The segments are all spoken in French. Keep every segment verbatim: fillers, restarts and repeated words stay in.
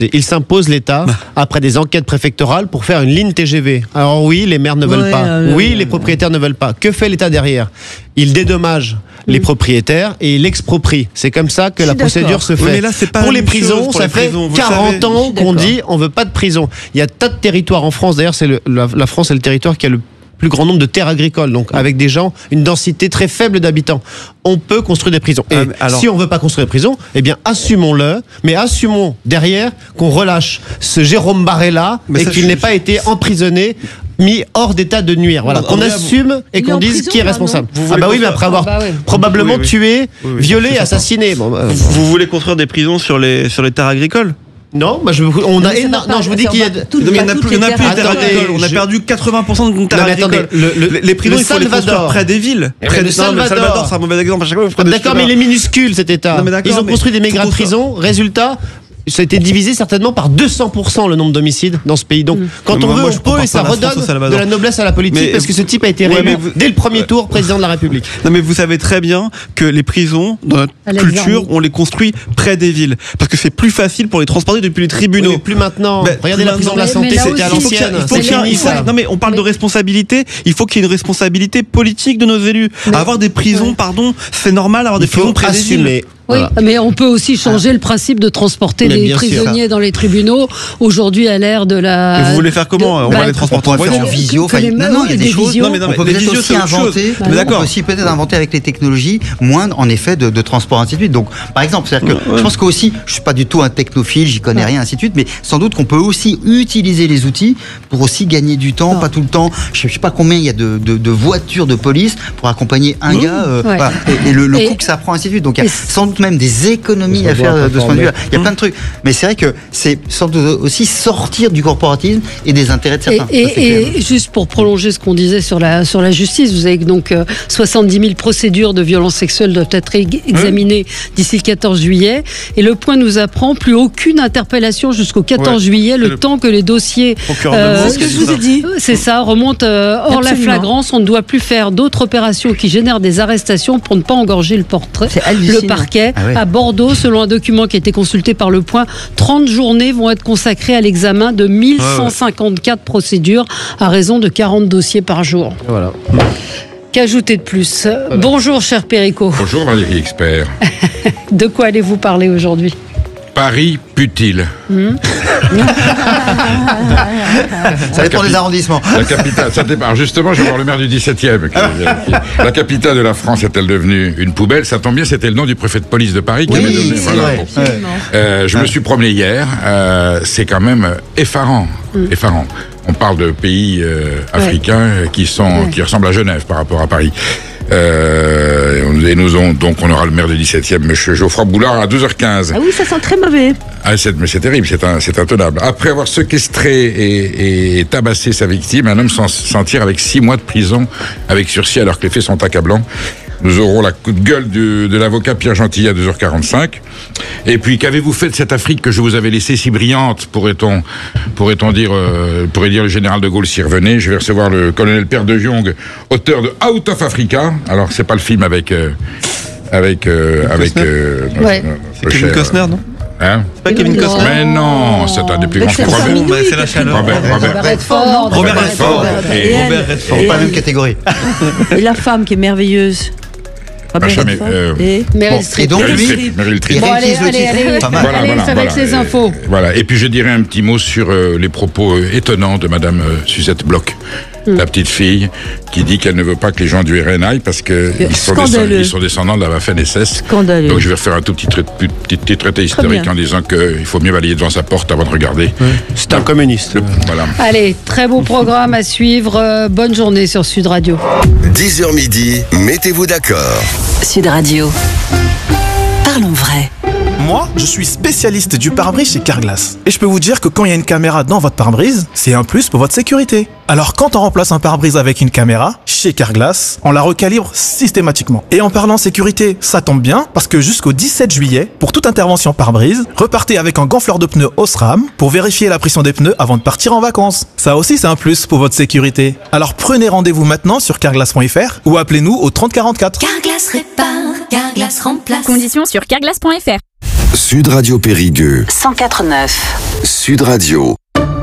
Il s'impose l'État après des enquêtes préfectorales pour faire une ligne T G V. Alors oui, les maires ne veulent ouais, pas. euh, Oui, les propriétaires ne veulent pas. Que fait l'État derrière ? Il dédommage les Mm. propriétaires et il exproprie. C'est comme ça que Je la suis procédure d'accord. se fait. Oui, mais là, c'est pas pour la les même chose prisons, pour ça les fait prisons, vous quarante savez. ans Je suis qu'on d'accord. dit on veut pas de prison. Il y a tas de territoires en France. D'ailleurs, c'est le, la, la France est le territoire qui a le plus grand nombre de terres agricoles, donc avec des gens, une densité très faible d'habitants. On peut construire des prisons. Et Ah, mais alors- si on veut pas construire des prisons, eh bien assumons-le, mais assumons derrière qu'on relâche ce Jérôme Barret-là Mais et ça, qu'il je- n'ait pas été emprisonné, mis hors d'état de nuire. Voilà, qu'on Andrea, assume et Il est qu'on en dise prison, qui est là, responsable. non Vous Ah voulez bah oui, qu'on mais soit- après avoir Ah bah oui. probablement Oui, oui. tué, Oui, oui, violé, c'est ça. assassiné. Bon, euh, Vous voulez construire des prisons sur les, sur les terres agricoles ? non, bah je, on Mais a ça va énorme. pas, Non, je vous ça dis qu'il y a. va de- pas toutes- Non, mais il n'y en a toutes plus, il y en a les plus de terres terres Attendez, agricoles. On a je- perdu quatre-vingts pour cent de terres Non, mais agricoles. attendez, le- le- les, les prisons, le il faut les Salvador. construire près des villes. Mais Près le des- non, mais le Salvador. Salvador, c'est un mauvais exemple. À chaque fois, vous prenez D'accord, le mais il est minuscule cet État. Non, mais d'accord, Ils ont mais construit des méga faut qu'on prisons. Résultat, ça a été divisé certainement par deux cents pour cent le nombre d'homicides dans ce pays. Donc, quand Mais on moi, veut, moi, on je peut compare et ça pas la France au redonne Salvador. de la noblesse à la politique Mais- parce que ce type a été Ouais, réélu mais vous- dès le premier tour président de la République. Non, mais vous savez très bien que les prisons, dans notre Alex culture, Zarni. on les construit près des villes. Parce que c'est plus facile pour les transporter depuis les Oui, tribunaux. mais plus maintenant. Mais Regardez plus la prison de la maintenant. Mais- santé, mais là c'était à aussi, Il faut qu'il y ait- l'ancienne. il faut C'est qu'il y ait- fini il faut- ça. Non mais on parle Mais- de responsabilité, il faut qu'il y ait une responsabilité politique de nos élus. Mais- Avoir des prisons, Ouais. pardon, c'est normal avoir Il des prisons faut près des villes. assumer. Oui, Voilà. mais on peut aussi changer le principe de transporter Mais les bien sûr. prisonniers dans les tribunaux. Aujourd'hui, à l'ère de la. Mais vous voulez faire comment de- On va bah, les transporter On en pourrait le faire en voiture. visio. que Enfin, les- non, non, il y a oui, des des choses. visios. Non, mais non, On mais peut les peut-être visios, aussi c'est autre chose. inventer. Bah Mais non. On d'accord. peut aussi peut-être inventer avec les technologies moins en effet de, de transport ainsi de suite. Donc, par exemple, c'est-à-dire que Ouais. je pense qu'aussi, je suis pas du tout un technophile, j'y connais rien ainsi de suite, mais sans doute qu'on peut aussi utiliser les outils pour aussi gagner du temps, pas tout le temps. Je sais pas combien il y a de, de, de voitures de police pour accompagner un gars euh, Ouais. voilà. et, et le, le Et- coût que ça prend ainsi de suite. Donc, il y et a sans doute même des économies à faire de ce point de vue-là. Il y a plein de trucs, mais c'est vrai que c'est sans doute aussi sortir du corporatisme et des intérêts de Et, certains. et- Ça, c'est clair. et juste pour prolonger ce qu'on disait sur la, sur la justice, vous avez que donc euh, soixante-dix mille procédures de violences sexuelles doivent être ex- examinées d'ici le quatorze juillet. Et le point nous apprend plus aucune interpellation jusqu'au quatorze juillet, le, le temps que les dossiers. Procureur de euh, Mons c'est ce qui que dit je vous ça. ai dit. C'est ça, remonte euh, hors la Absolument. flagrance. On ne doit plus faire d'autres opérations qui génèrent des arrestations pour ne pas engorger le portrait. C'est Le hallucinant. parquet. Ah ouais. À Bordeaux, selon un document qui a été consulté par Le Point, trente journées vont être consacrées à l'examen de mille cent cinquante-quatre procédures à raison de quarante dossiers par jour. Voilà. Qu'ajouter de plus ? Bonjour, cher Péricot. Bonjour Valérie Expert. De quoi allez-vous parler aujourd'hui ? Paris put-il Ça dépend des arrondissements. La capitale, ça dépend. Alors justement, je vais voir le maire du dix-septième. qui va vérifier. La capitale de la France est-elle devenue une poubelle ? Ça tombe bien, c'était le nom du préfet de police de Paris qui Oui, avait donné. c'est Voilà, vrai. bon. Euh, je me suis promené hier. euh, c'est quand même effarant, effarant. On parle de pays euh, africains qui sont qui ressemblent à Genève par rapport à Paris. Euh, et nous ont, donc on aura le maire du dix-septième, M. Geoffroy Boulard, à douze heures quinze. Ah oui, ça sent très mauvais. Ah, c'est, mais c'est terrible, c'est, un, c'est intenable. Après avoir séquestré et, et tabassé sa victime, un homme s'en, s'en tire avec six mois de prison avec sursis alors que les faits sont accablants. Nous aurons la coup de gueule de, de l'avocat Pierre Gentillet à deux heures quarante-cinq. Et puis, qu'avez-vous fait de cette Afrique que je vous avais laissée si brillante, pourrait-on, pourrait-on dire, euh, pourrait dire le général de Gaulle s'y revenait. Je vais recevoir le colonel Pierre de Jong, auteur de Out of Africa. Alors, c'est pas le film avec, euh, avec, euh, avec, euh, notre- Ouais. notre C'est Kevin cher, Costner, non Hein? C'est pas Kevin Non. Costner Mais non, c'est un des plus grands. c'est Robert, Robert- Bah, c'est la chaleur. Robert, Robert, Robert Redford. Robert Redford. Redford. Et- Et elle- Robert Redford. C'est et pas la elle- même catégorie. Et la femme qui est merveilleuse. Robert jamais, Redford. euh, Et Meryl Bon, Streep. Et donc, Meryl lui, Streep, Meryl Streep. il Bon, allez, réutilise le allez, titre. allez. Pas mal. Voilà, Allez, voilà, avec voilà. ces Et- infos. Voilà. Et puis je dirais un petit mot sur euh, les propos euh, étonnants de Madame euh, Suzette Bloch, la petite fille, qui dit qu'elle ne veut pas que les gens du R N aillent parce que ils sont, Scandaleux. descend- ils sont descendants de la Waffen S S. Scandaleux. Donc je vais refaire un tout petit, trait- petit, petit traité historique bien. en disant qu'il faut mieux balayer devant sa porte avant de regarder. C'est un communiste. Le- voilà. Allez, très beau programme à suivre. Euh, Bonne journée sur Sud Radio. dix heures midi, mettez-vous d'accord. Sud Radio. Parlons vrai. Moi, je suis spécialiste du pare-brise chez Carglass. Et je peux vous dire que quand il y a une caméra dans votre pare-brise, c'est un plus pour votre sécurité. Alors quand on remplace un pare-brise avec une caméra, chez Carglass, on la recalibre systématiquement. Et en parlant sécurité, ça tombe bien, parce que jusqu'au dix-sept juillet, pour toute intervention pare-brise, repartez avec un gonfleur de pneus Osram pour vérifier la pression des pneus avant de partir en vacances. Ça aussi, c'est un plus pour votre sécurité. Alors prenez rendez-vous maintenant sur carglass point f r ou appelez-nous au trente quarante-quatre. Carglass répare, Carglass remplace. Conditions sur carglass point f r. Sud Radio Périgueux. cent quatre neuf. Sud Radio.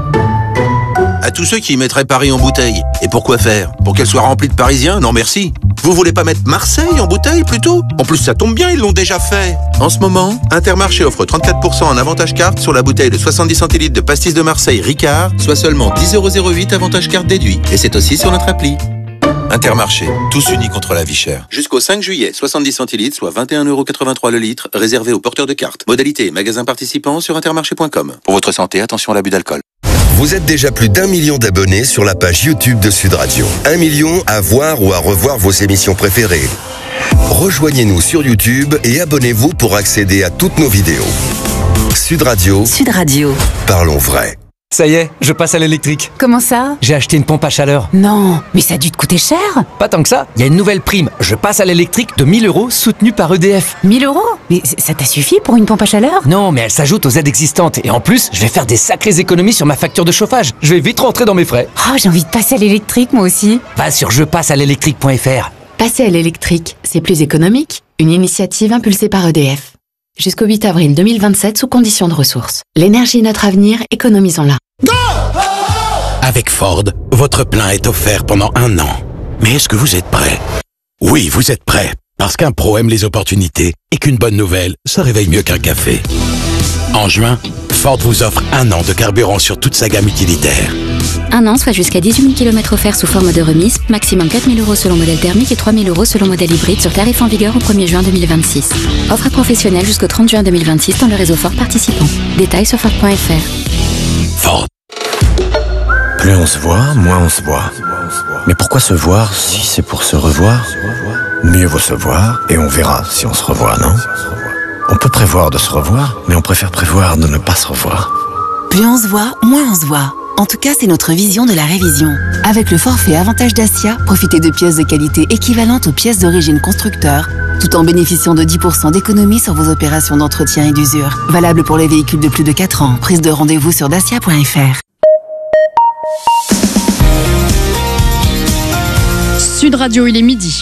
À tous ceux qui mettraient Paris en bouteille. Et pourquoi faire? Pour qu'elle soit remplie de Parisiens? Non merci. Vous voulez pas mettre Marseille en bouteille plutôt? En plus ça tombe bien, ils l'ont déjà fait. En ce moment, Intermarché offre trente-quatre pour cent en avantage carte sur la bouteille de soixante-dix centilitres de pastis de Marseille Ricard, soit seulement dix euros zéro huit avantage carte déduit. Et c'est aussi sur notre appli. Intermarché, tous unis contre la vie chère. Jusqu'au cinq juillet, soixante-dix centilitres, soit vingt et un euros quatre-vingt-trois le litre, réservé aux porteurs de cartes. Modalité et magasins participants sur intermarché point com. Pour votre santé, attention à l'abus d'alcool. Vous êtes déjà plus d'un million d'abonnés sur la page YouTube de Sud Radio. Un million à voir ou à revoir vos émissions préférées. Rejoignez-nous sur YouTube et abonnez-vous pour accéder à toutes nos vidéos. Sud Radio. Sud Radio. Parlons vrai. Ça y est, je passe à l'électrique. Comment ça? J'ai acheté une pompe à chaleur. Non, mais ça a dû te coûter cher. Pas tant que ça, il y a une nouvelle prime. Je passe à l'électrique de mille euros soutenue par E D F. mille euros? Mais ça t'a suffi pour une pompe à chaleur? Non, mais elle s'ajoute aux aides existantes. Et en plus, je vais faire des sacrées économies sur ma facture de chauffage. Je vais vite rentrer dans mes frais. Oh, j'ai envie de passer à l'électrique moi aussi. Va sur je passe à l'électrique point F R. Passer à l'électrique, c'est plus économique. Une initiative impulsée par E D F. Jusqu'au huit avril deux mille vingt-sept sous conditions de ressources. L'énergie est notre avenir, économisons-la. Go! Avec Ford, votre plein est offert pendant un an. Mais est-ce que vous êtes prêt? Oui, vous êtes prêt. Parce qu'un pro aime les opportunités et qu'une bonne nouvelle, ça réveille mieux qu'un café. En juin, Ford vous offre un an de carburant sur toute sa gamme utilitaire. Un an, soit jusqu'à dix-huit mille kilomètres offerts sous forme de remise, maximum quatre mille euros selon modèle thermique et trois mille euros selon modèle hybride sur tarif en vigueur au premier juin deux mille vingt-six. Offre à professionnels jusqu'au trente juin deux mille vingt-six dans le réseau Ford participant. Détails sur Ford point F R. Ford. Plus on se voit, moins on se voit. Mais pourquoi se voir si c'est pour se revoir? Mieux vaut se voir et on verra si on se revoit, non? On peut prévoir de se revoir, mais on préfère prévoir de ne pas se revoir. Plus on se voit, moins on se voit. En tout cas, c'est notre vision de la révision. Avec le forfait Avantage Dacia, profitez de pièces de qualité équivalentes aux pièces d'origine constructeur, tout en bénéficiant de dix pour cent d'économie sur vos opérations d'entretien et d'usure. Valable pour les véhicules de plus de quatre ans. Prise de rendez-vous sur dacia point F R. Sud Radio, il est midi.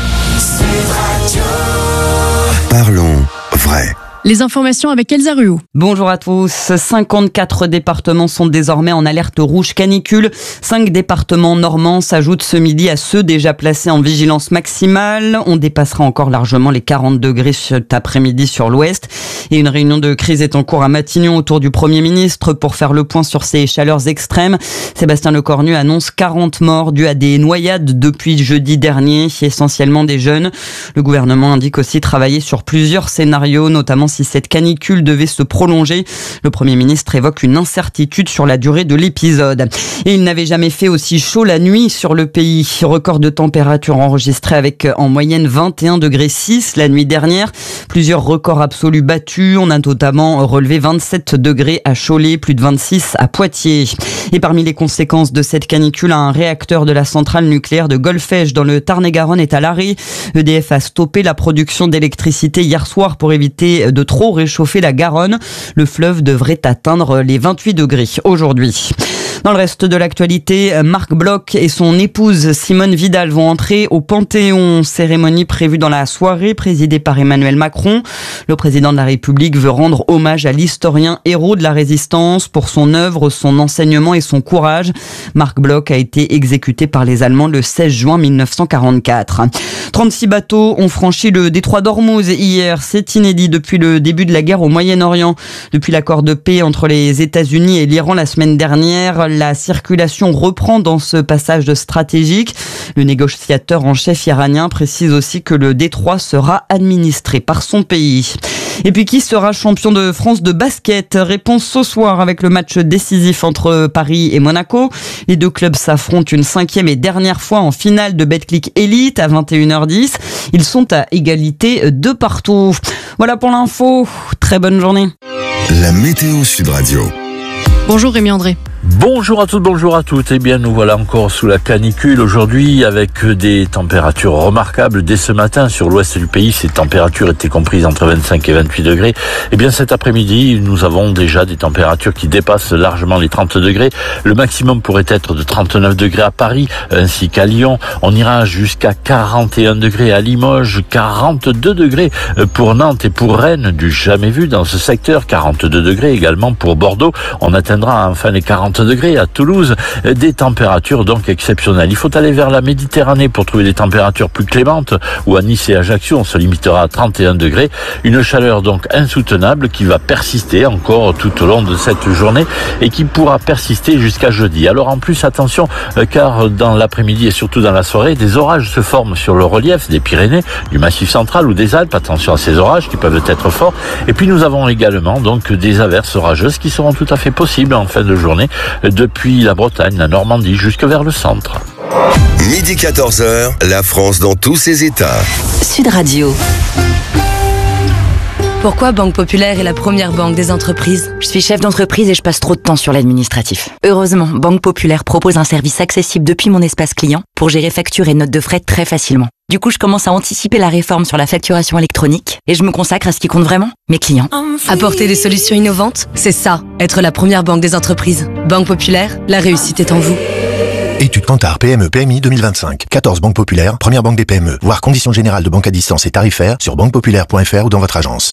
Parlons vrai. Les informations avec Elsa Ruot. Bonjour à tous. cinquante-quatre départements sont désormais en alerte rouge canicule. Cinq départements normands s'ajoutent ce midi à ceux déjà placés en vigilance maximale. On dépassera encore largement les quarante degrés cet après-midi sur l'ouest. Et une réunion de crise est en cours à Matignon autour du Premier ministre pour faire le point sur ces chaleurs extrêmes. Sébastien Lecornu annonce quarante morts dues à des noyades depuis jeudi dernier, essentiellement des jeunes. Le gouvernement indique aussi travailler sur plusieurs scénarios, notamment si cette canicule devait se prolonger. Le Premier ministre évoque une incertitude sur la durée de l'épisode. Et il n'avait jamais fait aussi chaud la nuit sur le pays. Record de température enregistré avec en moyenne vingt et un degrés six la nuit dernière. Plusieurs records absolus battus. On a notamment relevé vingt-sept degrés à Cholet, plus de vingt-six à Poitiers. Et parmi les conséquences de cette canicule, un réacteur de la centrale nucléaire de Golfech dans le Tarn-et-Garonne est à l'arrêt. E D F a stoppé la production d'électricité hier soir pour éviter de trop réchauffer la Garonne. Le fleuve devrait atteindre les vingt-huit degrés aujourd'hui. Dans le reste de l'actualité, Marc Bloch et son épouse Simone Vidal vont entrer au Panthéon. Cérémonie prévue dans la soirée, présidée par Emmanuel Macron. Le président de la République veut rendre hommage à l'historien héros de la résistance pour son œuvre, son enseignement et son courage. Marc Bloch a été exécuté par les Allemands le seize juin mille neuf cent quarante-quatre. trente-six bateaux ont franchi le détroit d'Ormuz hier. C'est inédit depuis le début de la guerre au Moyen-Orient. Depuis l'accord de paix entre les États-Unis et l'Iran la semaine dernière, la circulation reprend dans ce passage stratégique. Le négociateur en chef iranien précise aussi que le détroit sera administré par son pays. Et puis qui sera champion de France de basket? Réponse ce soir avec le match décisif entre Paris et Monaco. Les deux clubs s'affrontent une cinquième et dernière fois en finale de Betclic Elite à vingt et une heures dix. Ils sont à égalité de partout. Voilà pour l'info. Très bonne journée. La météo Sud Radio. Bonjour Rémi André. Bonjour à toutes, bonjour à toutes. Eh bien, nous voilà encore sous la canicule aujourd'hui avec des températures remarquables. Dès ce matin, sur l'ouest du pays, ces températures étaient comprises entre vingt-cinq et vingt-huit degrés. Eh bien, cet après-midi, nous avons déjà des températures qui dépassent largement les trente degrés. Le maximum pourrait être de trente-neuf degrés à Paris, ainsi qu'à Lyon. On ira jusqu'à quarante et un degrés à Limoges, quarante-deux degrés pour Nantes et pour Rennes, du jamais vu dans ce secteur. quarante-deux degrés également pour Bordeaux. On atteindra enfin les quarante degrés à Toulouse, des températures donc exceptionnelles. Il faut aller vers la Méditerranée pour trouver des températures plus clémentes, ou à Nice et Ajaccio on se limitera à trente et un degrés. Une chaleur donc insoutenable qui va persister encore tout au long de cette journée et qui pourra persister jusqu'à jeudi. Alors en plus attention, car dans l'après-midi et surtout dans la soirée, des orages se forment sur le relief des Pyrénées, du Massif central ou des Alpes. Attention à ces orages qui peuvent être forts. Et puis nous avons également donc des averses orageuses qui seront tout à fait possibles en fin de journée, depuis la Bretagne, la Normandie, jusque vers le centre. Midi quatorze heures, la France dans tous ses états. Sud Radio. Pourquoi Banque Populaire est la première banque des entreprises? Je suis chef d'entreprise et je passe trop de temps sur l'administratif. Heureusement, Banque Populaire propose un service accessible depuis mon espace client pour gérer factures et notes de frais très facilement. Du coup, je commence à anticiper la réforme sur la facturation électronique et je me consacre à ce qui compte vraiment, mes clients. Apporter des solutions innovantes, c'est ça, être la première banque des entreprises. Banque Populaire, la réussite est en vous. Étude Kantar P M E P M I deux mille vingt-cinq. quatorze banques populaires, première banque des P M E. Voir conditions générales de banque à distance et tarifaires sur banque populaire point f r ou dans votre agence.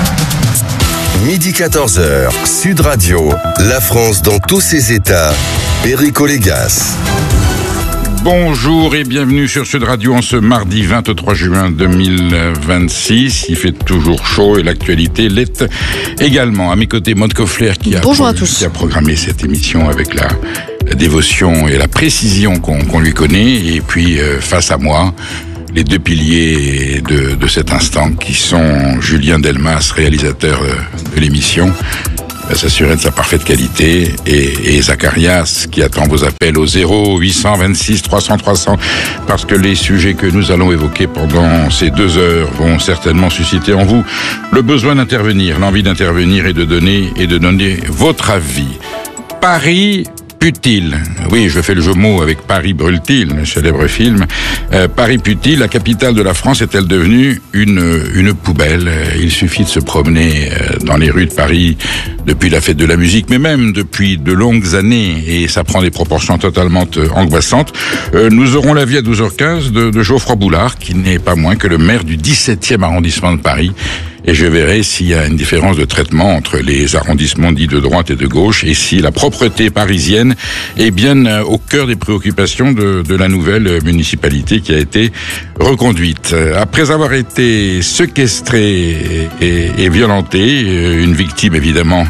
Midi quatorze heures, Sud Radio, la France dans tous ses états. Perico Légas. Bonjour et bienvenue sur Sud Radio en ce mardi vingt-trois juin deux mille vingt-six. Il fait toujours chaud et l'actualité l'est également. À mes côtés, Maude Koffler qui a, Bonjour à pro- tous. qui a programmé cette émission avec la, la dévotion et la précision qu'on, qu'on lui connaît. Et puis euh, face à moi, les deux piliers de, de cet instant qui sont Julien Delmas, réalisateur de l'émission, va s'assurer de sa parfaite qualité, et, et Zacharias qui attend vos appels au zéro huit cent vingt-six trois cents trois cents, parce que les sujets que nous allons évoquer pendant ces deux heures vont certainement susciter en vous le besoin d'intervenir, l'envie d'intervenir et de donner et de donner votre avis. Paris put-il? Oui, je fais le jeu de mots avec Paris brûle-t-il, le célèbre film. Euh, Paris put-il? La capitale de la France est-elle devenue une, une poubelle? Il suffit de se promener dans les rues de Paris depuis la fête de la musique, mais même depuis de longues années, et ça prend des proportions totalement angoissantes. Euh, nous aurons l'avis à douze heures quinze de, de Geoffroy Boulard, qui n'est pas moins que le maire du dix-septième arrondissement de Paris. Et je verrai s'il y a une différence de traitement entre les arrondissements dits de droite et de gauche, et si la propreté parisienne est bien au cœur des préoccupations de, de la nouvelle municipalité qui a été reconduite. Après avoir été séquestrée et, et, et violentée, une victime évidemment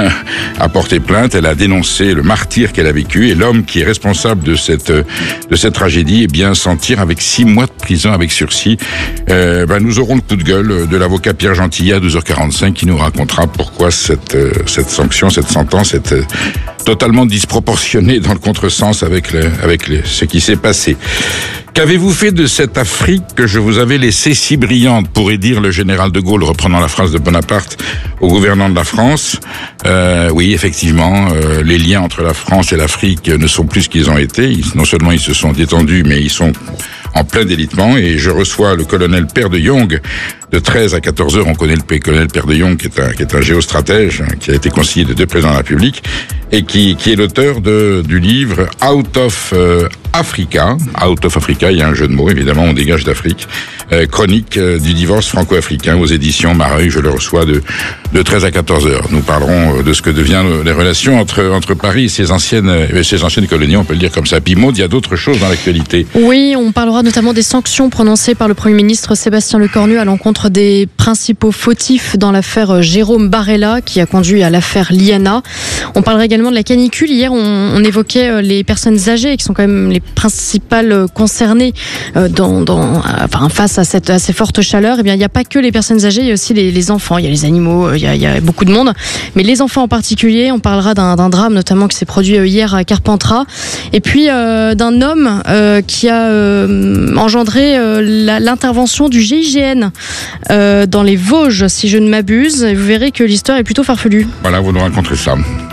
a porté plainte. Elle a dénoncé le martyre qu'elle a vécu, et l'homme qui est responsable de cette de cette tragédie, eh bien s'en tire avec six mois de prison avec sursis. Euh, ben, nous aurons le coup de gueule de l'avocat Pierre Gentillet à douze heures quarante-cinq qui nous racontera pourquoi cette euh, cette sanction, cette sentence est euh, totalement disproportionnée dans le contresens avec le, avec le, ce qui s'est passé. Qu'avez-vous fait de cette Afrique que je vous avais laissée si brillante, pourrait dire le général de Gaulle, reprenant la phrase de Bonaparte au gouvernant de la France? euh, Oui, effectivement, euh, les liens entre la France et l'Afrique ne sont plus ce qu'ils ont été. Ils, non seulement ils se sont détendus, mais ils sont en plein délitement, et je reçois le colonel Père de Jong de treize à quatorze heures. On connaît le colonel Père de Jong, qui est un, qui est un géostratège, qui a été conseiller de deux présidents de la République, et qui, qui est l'auteur de, du livre Out of euh, Africa. Out of Africa, il y a un jeu de mots, évidemment, on dégage d'Afrique. Euh, chronique euh, du divorce franco-africain aux éditions Mareuil. Je le reçois de, de treize à quatorze heures. Nous parlerons de ce que deviennent les relations entre, entre Paris et ses anciennes, euh, ses anciennes colonies, on peut le dire comme ça. Puis Maud, il y a d'autres choses dans l'actualité. Oui, on parlera notamment des sanctions prononcées par le Premier ministre Sébastien Lecornu à l'encontre des principaux fautifs dans l'affaire Jérôme Barella, qui a conduit à l'affaire Liana. On parlera également de la canicule. Hier, on, on évoquait les personnes âgées, qui sont quand même les principales concernées dans, dans, enfin, face à, cette, à ces fortes chaleurs. Eh bien, il n'y a pas que les personnes âgées, il y a aussi les, les enfants, il y a les animaux, il y a, il y a beaucoup de monde. Mais les enfants en particulier, on parlera d'un, d'un drame notamment qui s'est produit hier à Carpentras. Et puis euh, d'un homme euh, qui a euh, engendré euh, la, l'intervention du G I G N euh, dans les Vosges, si je ne m'abuse. Et vous verrez que l'histoire est plutôt farfelue. Voilà, vous nous raconterez ça. Voilà le programme.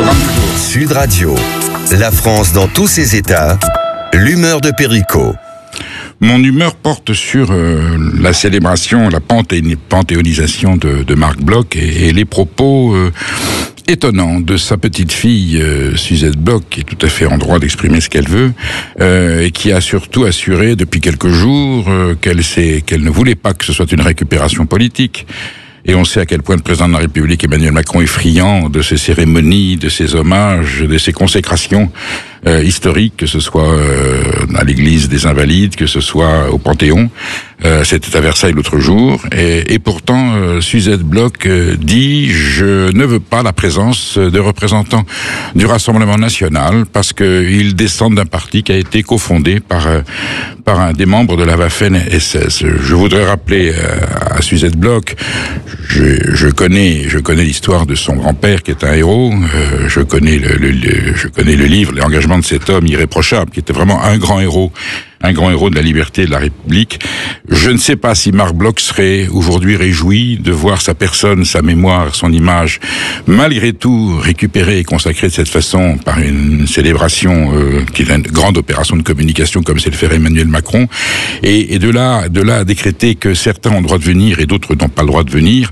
Sud Radio. La France dans tous ses états. L'humeur de Perico. Mon humeur porte sur euh, la célébration, la panthé- panthéonisation de, de Marc Bloch et, et les propos euh, étonnants de sa petite fille euh, Suzette Bloch, qui est tout à fait en droit d'exprimer ce qu'elle veut, euh, et qui a surtout assuré depuis quelques jours euh, qu'elle sait, qu'elle ne voulait pas que ce soit une récupération politique. Et on sait à quel point le président de la République, Emmanuel Macron, est friand de ces cérémonies, de ces hommages, de ces consécrations euh, historiques, que ce soit euh, à l'église des Invalides, que ce soit au Panthéon. Euh, C'était à Versailles l'autre jour. Et, et pourtant, euh, Suzette Bloch euh, dit « Je ne veux pas la présence de représentants du Rassemblement national parce qu'ils descendent d'un parti qui a été cofondé par, euh, par un des membres de la Waffen-S S ». Je voudrais rappeler euh, à Suzette Bloch, je, je connais, je connais l'histoire de son grand-père qui est un héros. Euh, je connais le, le, le, je connais le livre, l'engagement de cet homme irréprochable, qui était vraiment un grand héros. Un grand héros de la liberté et de la République. Je ne sais pas si Marc Bloch serait aujourd'hui réjoui de voir sa personne, sa mémoire, son image, malgré tout récupérée et consacrée de cette façon par une célébration euh, qui est une grande opération de communication comme c'est le fait Emmanuel Macron. Et, et de là, de là à décréter que certains ont le droit de venir et d'autres n'ont pas le droit de venir.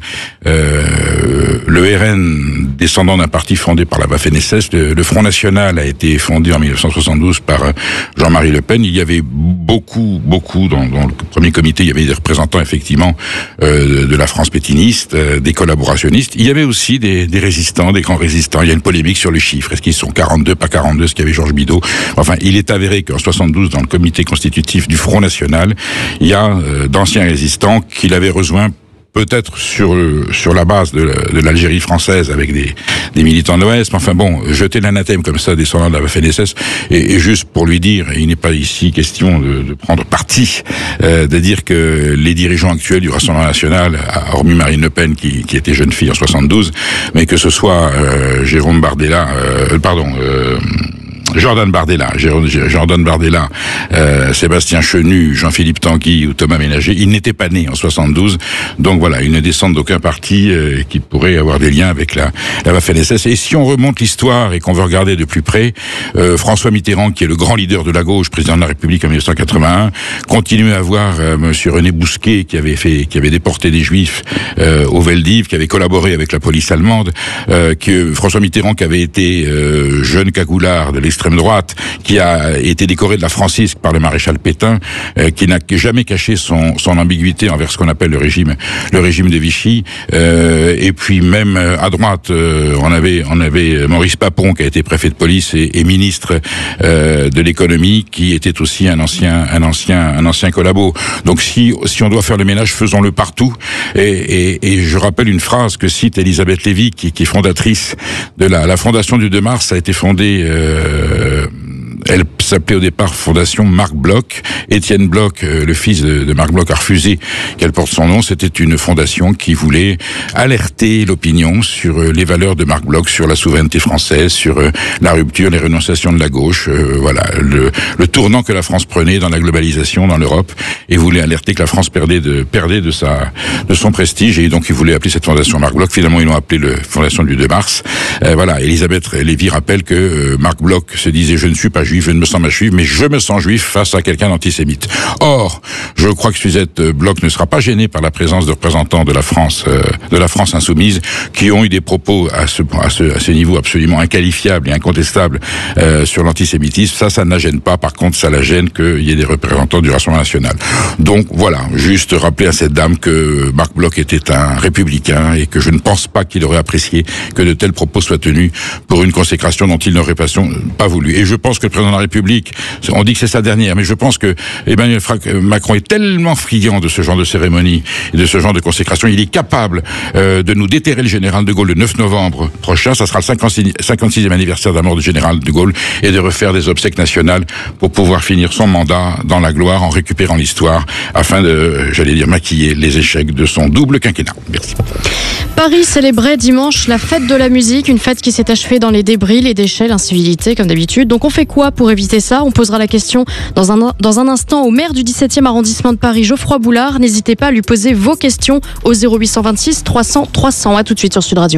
Euh, le R N, descendant d'un parti fondé par la Waffen-S S, le, le Front National a été fondé en mille neuf cent soixante-douze par Jean-Marie Le Pen. Il y avait beaucoup, beaucoup, dans, dans le premier comité, il y avait des représentants, effectivement, euh, de la France pétiniste, euh, des collaborationnistes. Il y avait aussi des, des résistants, des grands résistants. Il y a une polémique sur les chiffres. Est-ce qu'ils sont quarante-deux, pas quarante-deux, ce qu'avait Georges Bidault? Enfin, il est avéré qu'en soixante-douze, dans le comité constitutif du Front National, il y a euh, d'anciens résistants qu'il avait rejoints peut-être sur sur la base de, de l'Algérie française avec des, des militants de l'Ouest. Enfin bon, jeter l'anathème comme ça descendant de la Waffen-S S et, et juste pour lui dire, il n'est pas ici question de, de prendre parti, euh, de dire que les dirigeants actuels du Rassemblement National, hormis Marine Le Pen qui, qui était jeune fille en soixante-douze, mais que ce soit euh, Jérôme Bardella, euh, pardon. Euh, Jordan Bardella, Jordan Bardella, euh, Sébastien Chenu, Jean-Philippe Tanguy ou Thomas Ménager, ils n'étaient pas nés en soixante-douze, donc voilà, ils ne descendent d'aucun parti euh, qui pourrait avoir des liens avec la, la Waffen-S S. Et si on remonte l'histoire et qu'on veut regarder de plus près, euh, François Mitterrand, qui est le grand leader de la gauche, président de la République en mille neuf cent quatre-vingt-un, continuait à avoir euh, Monsieur René Bousquet, qui avait fait, qui avait déporté des Juifs euh, au Veldiv, qui avait collaboré avec la police allemande, euh, que François Mitterrand, qui avait été euh, jeune cagoulard de l'extrême droite, qui a été décoré de la Francisque par le maréchal Pétain, euh, qui n'a jamais caché son, son ambiguïté envers ce qu'on appelle le régime, le régime de Vichy. Euh, et puis même à droite, euh, on avait, on avait Maurice Papon, qui a été préfet de police et, et ministre euh, de l'économie, qui était aussi un ancien, un ancien, un ancien collabo. Donc si, si on doit faire le ménage, faisons-le partout. Et, et, et je rappelle une phrase que cite Elisabeth Lévy, qui, qui est fondatrice de la, la fondation du deux mars. Ça a été fondé. Euh, Elle s'appelait au départ Fondation Marc Bloch. Étienne Bloch, le fils de, de Marc Bloch, a refusé qu'elle porte son nom. C'était une fondation qui voulait alerter l'opinion sur les valeurs de Marc Bloch, sur la souveraineté française, sur la rupture, les renonciations de la gauche, euh, voilà, le, le tournant que la France prenait dans la globalisation, dans l'Europe, et voulait alerter que la France perdait de, perdait de sa, de son prestige, et donc ils voulaient appeler cette fondation Marc Bloch. Finalement, ils l'ont appelée le Fondation du deux mars. Euh, voilà, Elisabeth Lévy rappelle que euh, Marc Bloch se disait « Je ne suis pas juif, je ne me sens pas juif, mais je me sens juif face à quelqu'un d'antisémite ». Or, je crois que Suzette Bloch ne sera pas gênée par la présence de représentants de la France, euh, de la France insoumise, qui ont eu des propos à ce, à ce, à ce niveau absolument inqualifiables et incontestables euh, sur l'antisémitisme. Ça, ça ne la gêne pas. Par contre, ça la gêne qu'il y ait des représentants du Rassemblement national. Donc voilà, juste rappeler à cette dame que Marc Bloch était un républicain et que je ne pense pas qu'il aurait apprécié que de tels propos soient tenus pour une consécration dont il n'aurait pas, pas voulu. Et je pense que le président de la République, on dit que c'est sa dernière, mais je pense que Emmanuel Macron est tellement friand de ce genre de cérémonie et de ce genre de consécration, il est capable euh, de nous déterrer le général de Gaulle le neuf novembre prochain, ça sera le cinquante-sixième anniversaire de la mort du général de Gaulle, et de refaire des obsèques nationales pour pouvoir finir son mandat dans la gloire en récupérant l'histoire afin de, j'allais dire, maquiller les échecs de son double quinquennat. Merci. Paris célébrait dimanche la fête de la musique, une fête qui s'est achevée dans les débris, les déchets, l'incivilité comme d'habitude. Donc on fait quoi pour éviter ça? On posera la question dans un, dans un instant au maire du dix-septième arrondissement de Paris, Geoffroy Boulard. N'hésitez pas à lui poser vos questions au zéro huit cent vingt-six trois cents trois cents. À tout de suite sur Sud Radio.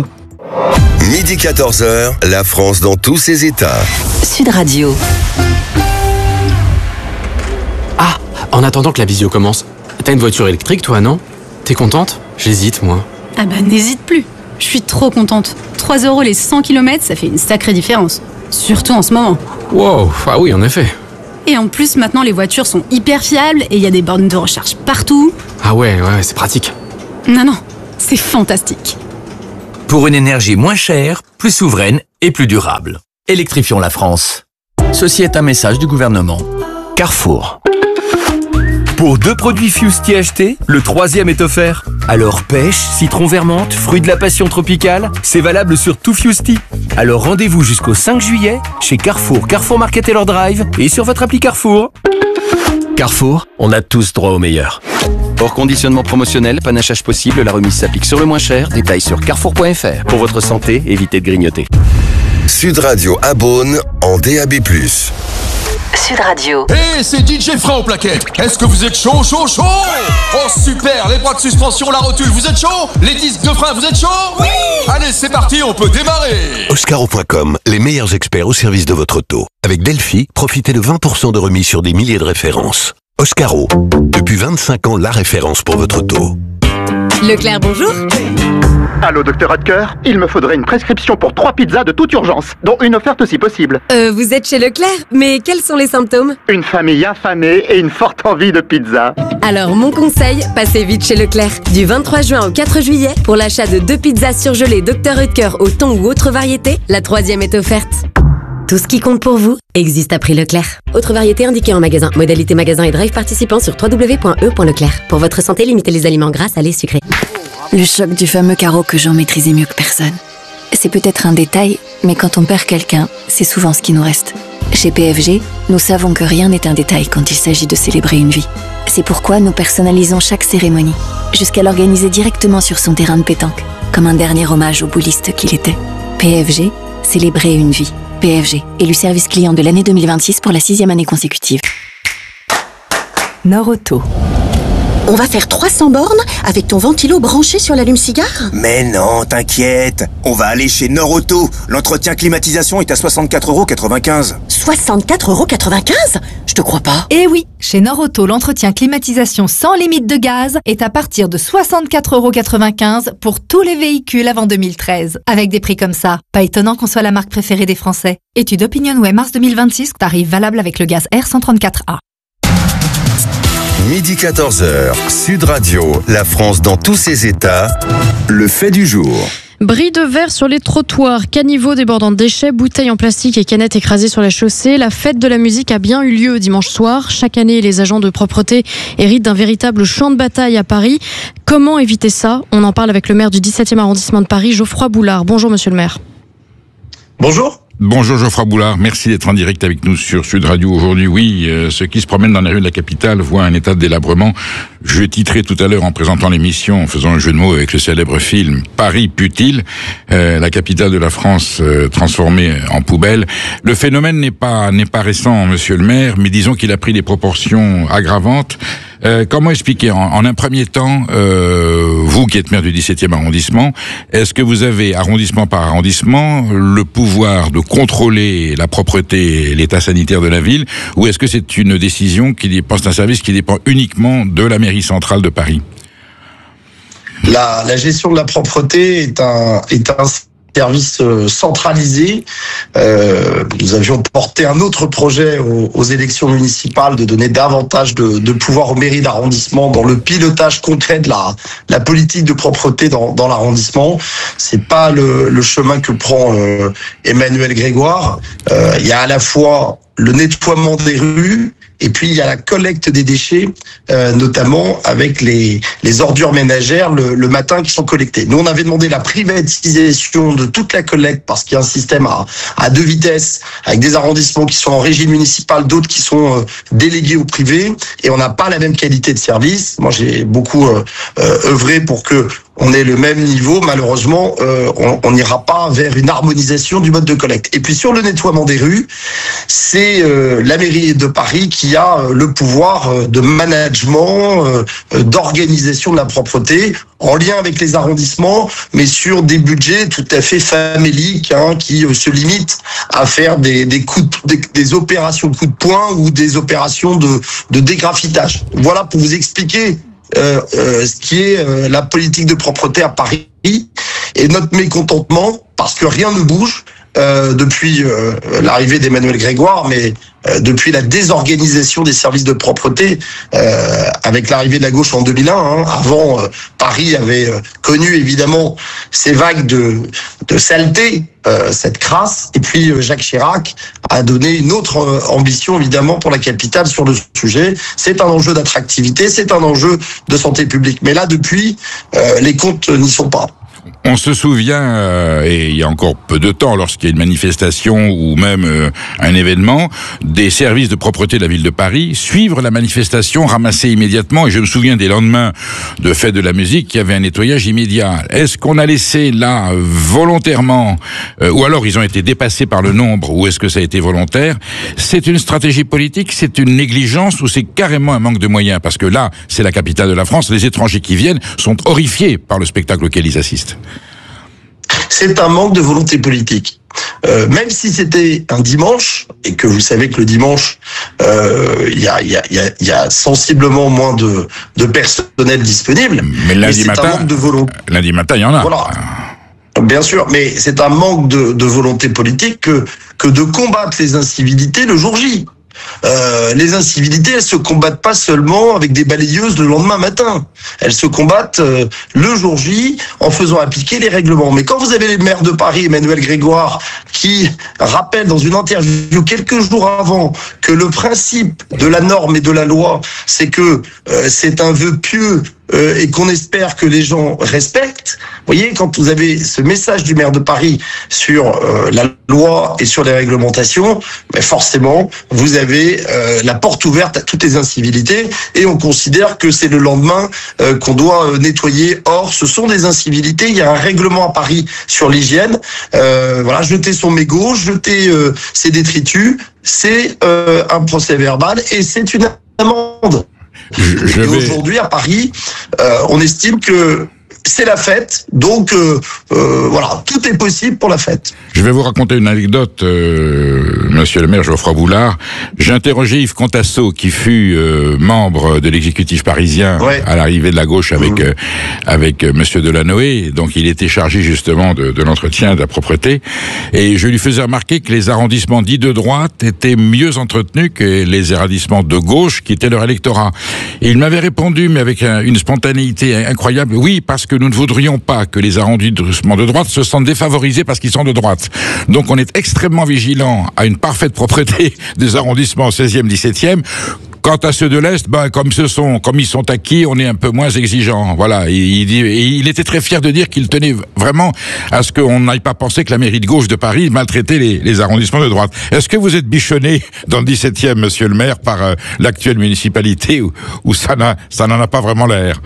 Midi quatorze heures, la France dans tous ses états. Sud Radio. Ah, en attendant que la visio commence, t'as une voiture électrique toi, non? T'es contente? J'hésite, moi. Ah bah n'hésite plus. Je suis trop contente. trois euros les cent kilomètres, ça fait une sacrée différence. Surtout en ce moment. Wow, ah oui, en effet. Et en plus, maintenant, les voitures sont hyper fiables et il y a des bornes de recharge partout. Ah ouais, ouais, c'est pratique. Non, non, c'est fantastique. Pour une énergie moins chère, plus souveraine et plus durable. Électrifions la France. Ceci est un message du gouvernement. Carrefour. Pour deux produits Fusti achetés, le troisième est offert. Alors pêche, citron vermente, fruit de la passion tropicale, c'est valable sur tout Fusti. Alors rendez-vous jusqu'au cinq juillet chez Carrefour, Carrefour Market Taylor Drive et sur votre appli Carrefour. Carrefour, on a tous droit au meilleur. Hors conditionnement promotionnel, panachage possible, la remise s'applique sur le moins cher. Détails sur carrefour point f r. Pour votre santé, évitez de grignoter. Sud Radio à Beaune en D A B plus. Sud Radio. Hé, hey, c'est D J Frein au plaquettes. Est-ce que vous êtes chaud, chaud, chaud? Oh super, les bras de suspension, la rotule, vous êtes chaud? Les disques de frein, vous êtes chaud? Oui. Allez, c'est parti, on peut démarrer. Oscaro point com, les meilleurs experts au service de votre auto. Avec Delphi, profitez de vingt pour cent de remise sur des milliers de références. Oscaro, depuis vingt-cinq ans, la référence pour votre auto. Leclerc, bonjour. Allô, docteur Hodker, il me faudrait une prescription pour trois pizzas de toute urgence, dont une offerte si possible. Euh, vous êtes chez Leclerc, mais quels sont les symptômes? Une famille affamée et une forte envie de pizza. Alors, mon conseil, passez vite chez Leclerc. Du vingt-trois juin au quatre juillet, pour l'achat de deux pizzas surgelées docteur Hodker au thon ou autre variété, la troisième est offerte. Tout ce qui compte pour vous existe à prix Leclerc. Autre variété indiquée en magasin. Modalité magasin et drive participant sur w w w point e point leclerc. Pour votre santé, limitez les aliments gras, salés, sucrés. Le choc du fameux carreau que Jean maîtrisait mieux que personne. C'est peut-être un détail, mais quand on perd quelqu'un, c'est souvent ce qui nous reste. Chez P F G, nous savons que rien n'est un détail quand il s'agit de célébrer une vie. C'est pourquoi nous personnalisons chaque cérémonie, jusqu'à l'organiser directement sur son terrain de pétanque, comme un dernier hommage au bouliste qu'il était. P F G, célébrer une vie. P F G, élu service client de l'année deux mille vingt-six pour la sixième année consécutive. Norauto. On va faire trois cents bornes avec ton ventilo branché sur l'allume-cigare? Mais non, t'inquiète. On va aller chez Norauto. L'entretien climatisation est à soixante-quatre euros quatre-vingt-quinze. soixante-quatre euros quatre-vingt-quinze? Je te crois pas. Eh oui, chez Norauto, l'entretien climatisation sans limite de gaz est à partir de soixante-quatre euros quatre-vingt-quinze pour tous les véhicules avant deux mille treize. Avec des prix comme ça, pas étonnant qu'on soit la marque préférée des Français. Étude OpinionWay mars deux mille vingt-six, tarif valable avec le gaz R cent trente-quatre A. Midi quatorze heures, Sud Radio, la France dans tous ses états, le fait du jour. Bris de verre sur les trottoirs, caniveaux débordant de déchets, bouteilles en plastique et canettes écrasées sur la chaussée. La fête de la musique a bien eu lieu dimanche soir. Chaque année, les agents de propreté héritent d'un véritable champ de bataille à Paris. Comment éviter ça? On en parle avec le maire du dix-septième arrondissement de Paris, Geoffroy Boulard. Bonjour monsieur le maire. Bonjour. Bonjour Geoffroy Boulard, merci d'être en direct avec nous sur Sud Radio aujourd'hui. Oui, euh, ceux qui se promènent dans les rues de la capitale voient un état de délabrement. Je titrais tout à l'heure en présentant l'émission, en faisant un jeu de mots avec le célèbre film Paris pue-t-il, euh, la capitale de la France euh, transformée en poubelle. Le phénomène n'est pas n'est pas récent, monsieur le maire, mais disons qu'il a pris des proportions aggravantes. Euh, comment expliquer en, en un premier temps, euh, vous qui êtes maire du dix-septième arrondissement, est-ce que vous avez, arrondissement par arrondissement, le pouvoir de contrôler la propreté et l'état sanitaire de la ville, ou est-ce que c'est une décision qui dépend, c'est un service qui dépend uniquement de la mairie centrale de Paris? La, la gestion de la propreté est un, est un service centralisé. Euh, nous avions porté un autre projet aux, aux élections municipales de donner davantage de, de pouvoir aux mairies d'arrondissement dans le pilotage concret de la, la politique de propreté dans, dans l'arrondissement. C'est pas le, le chemin que prend euh, Emmanuel Grégoire. Euh, il y a à la fois le nettoiement des rues, et puis il y a la collecte des déchets, euh, notamment avec les, les ordures ménagères le, le matin qui sont collectées. Nous, on avait demandé la privatisation de toute la collecte parce qu'il y a un système à, à deux vitesses, avec des arrondissements qui sont en régie municipale, d'autres qui sont euh, délégués au privé, et on n'a pas la même qualité de service. Moi, j'ai beaucoup euh, euh, œuvré pour que on ait le même niveau, malheureusement, euh, on n'ira pas vers une harmonisation du mode de collecte. Et puis sur le nettoiement des rues, c'est euh, la mairie de Paris qui a euh, le pouvoir euh, de management, euh, d'organisation de la propreté, en lien avec les arrondissements, mais sur des budgets tout à fait faméliques, hein, qui euh, se limitent à faire des, des coups de, des, des opérations coup de poing ou des opérations de, de dégraffitage. Voilà pour vous expliquer Euh, euh, ce qui est euh, la politique de propreté à Paris et notre mécontentement parce que rien ne bouge euh, depuis euh, l'arrivée d'Emmanuel Grégoire, mais euh, depuis la désorganisation des services de propreté euh, avec l'arrivée de la gauche en deux mille un. Hein. Avant, euh, Paris avait euh, connu évidemment ces vagues de, de saleté, euh, cette crasse, et puis euh, Jacques Chirac a donné une autre euh, ambition évidemment pour la capitale sur le sujet. C'est un enjeu d'attractivité, c'est un enjeu de santé publique. Mais là, depuis, euh, les comptes n'y sont pas. On se souvient, euh, et il y a encore peu de temps, lorsqu'il y a une manifestation ou même euh, un événement, des services de propreté de la ville de Paris suivre la manifestation, ramasser immédiatement, et je me souviens des lendemains de fête de la musique, qu'il y avait un nettoyage immédiat. Est-ce qu'on a laissé là, volontairement, euh, ou alors ils ont été dépassés par le nombre, ou est-ce que ça a été volontaire? C'est une stratégie politique, c'est une négligence, ou c'est carrément un manque de moyens? Parce que là, c'est la capitale de la France, les étrangers qui viennent sont horrifiés par le spectacle auquel ils assistent. C'est un manque de volonté politique. Euh, même si c'était un dimanche, et que vous savez que le dimanche, euh, il y a, il y a, il y a, il y a sensiblement moins de, de personnel disponible. Mais lundi mais matin, un manque de volonté. Lundi matin, il y en a. Voilà. Bien sûr, mais c'est un manque de, de volonté politique que, que de combattre les incivilités le jour J. Euh, les incivilités, elles se combattent pas seulement avec des balayeuses le lendemain matin. Elles se combattent euh, le jour J en faisant appliquer les règlements. Mais quand vous avez les maires de Paris, Emmanuel Grégoire, qui rappelle dans une interview quelques jours avant que le principe de la norme et de la loi, c'est que euh, c'est un vœu pieux euh, et qu'on espère que les gens respectent. Vous voyez, quand vous avez ce message du maire de Paris sur euh, la loi et sur les réglementations, ben forcément, vous avez euh, la porte ouverte à toutes les incivilités et on considère que c'est le lendemain euh, qu'on doit euh, nettoyer. Or, ce sont des incivilités. Il y a un règlement à Paris sur l'hygiène. Euh, voilà, jeter son mégot, jeter euh, ses détritus, c'est euh, un procès verbal et c'est une amende. Je, je et vais... aujourd'hui, à Paris, euh, on estime que c'est la fête, donc euh, euh, voilà, tout est possible pour la fête. Je vais vous raconter une anecdote, euh, monsieur le maire Geoffroy Boulard. J'ai interrogé Yves Contasso, qui fut euh, membre de l'exécutif parisien ouais. à l'arrivée de la gauche avec mmh. euh, avec euh, monsieur Delanoë. Donc il était chargé justement de, de l'entretien de la propreté. Et je lui faisais remarquer que les arrondissements dits de droite étaient mieux entretenus que les arrondissements de gauche qui étaient leur électorat. Et il m'avait répondu, mais avec un, une spontanéité incroyable, oui, parce que nous ne voudrions pas que les arrondissements de droite se sentent défavorisés parce qu'ils sont de droite. Donc on est extrêmement vigilant à une parfaite propreté des arrondissements seizième, dix-septième. Quant à ceux de l'Est, ben, comme ce sont, comme ils sont acquis, on est un peu moins exigeant. Voilà. Il, il, il était très fier de dire qu'il tenait vraiment à ce qu'on n'aille pas penser que la mairie de gauche de Paris maltraitait les, les arrondissements de droite. Est-ce que vous êtes bichonné dans le dix-septième, monsieur le maire, par euh, l'actuelle municipalité ou, ou ça n'a, ça n'en a pas vraiment l'air?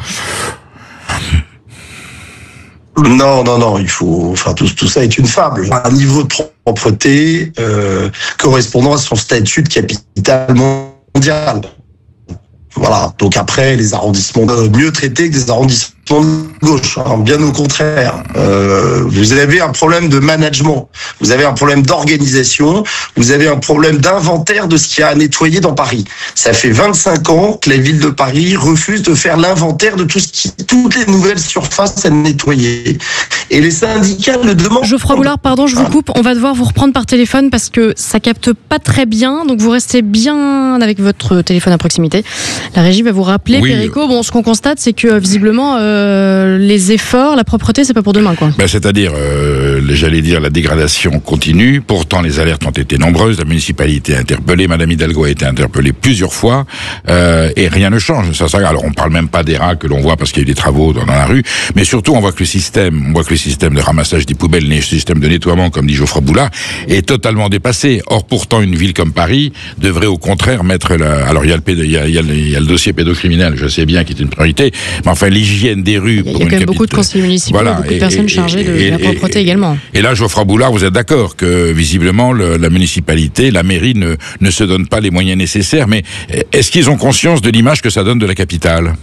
Non, non, non, il faut, enfin, tout, tout ça est une fable. Un niveau de propreté euh, correspondant à son statut de capitale mondiale. Voilà. Donc après, les arrondissements mieux traités que des arrondissements de gauche, hein, bien au contraire. Euh, vous avez un problème de management, vous avez un problème d'organisation, vous avez un problème d'inventaire de ce qu'il y a à nettoyer dans Paris. Ça fait vingt-cinq ans que la ville de Paris refuse de faire l'inventaire de tout ce qui, toutes les nouvelles surfaces à nettoyer. Et les syndicats le demandent. Geoffroy Boulard, pardon, je vous coupe. On va devoir vous reprendre par téléphone parce que ça capte pas très bien. Donc vous restez bien avec votre téléphone à proximité. La régie va vous rappeler. Oui. Perico, bon, ce qu'on constate, c'est que visiblement, euh, les efforts, la propreté, c'est pas pour demain, quoi. Ben, c'est-à-dire, euh, j'allais dire, la dégradation continue. Pourtant, les alertes ont été nombreuses. La municipalité a interpellé. Madame Hidalgo a été interpellée plusieurs fois. Euh, et rien ne change. Ça, ça, alors, on parle même pas des rats que l'on voit parce qu'il y a eu des travaux dans, dans la rue. Mais surtout, on voit que le système, on voit que le système de ramassage des poubelles, le système de nettoiement, comme dit Geoffroy Boulard, est totalement dépassé. Or, pourtant, une ville comme Paris devrait au contraire mettre la, alors il y a le, il y a, il y a le, il y a le dossier pédocriminel, je sais bien, qui est une priorité, mais enfin, l'hygiène des rues. Il y a, pour y a quand une même beaucoup de capitale. conseillers municipaux, Voilà. beaucoup de Et- personnes et- chargées de et- la propreté et- également. Et là, Geoffroy Boulard, vous êtes d'accord que visiblement le- la municipalité, la mairie ne, ne se donne pas les moyens nécessaires, mais est-ce qu'ils ont conscience de l'image que ça donne de la capitale?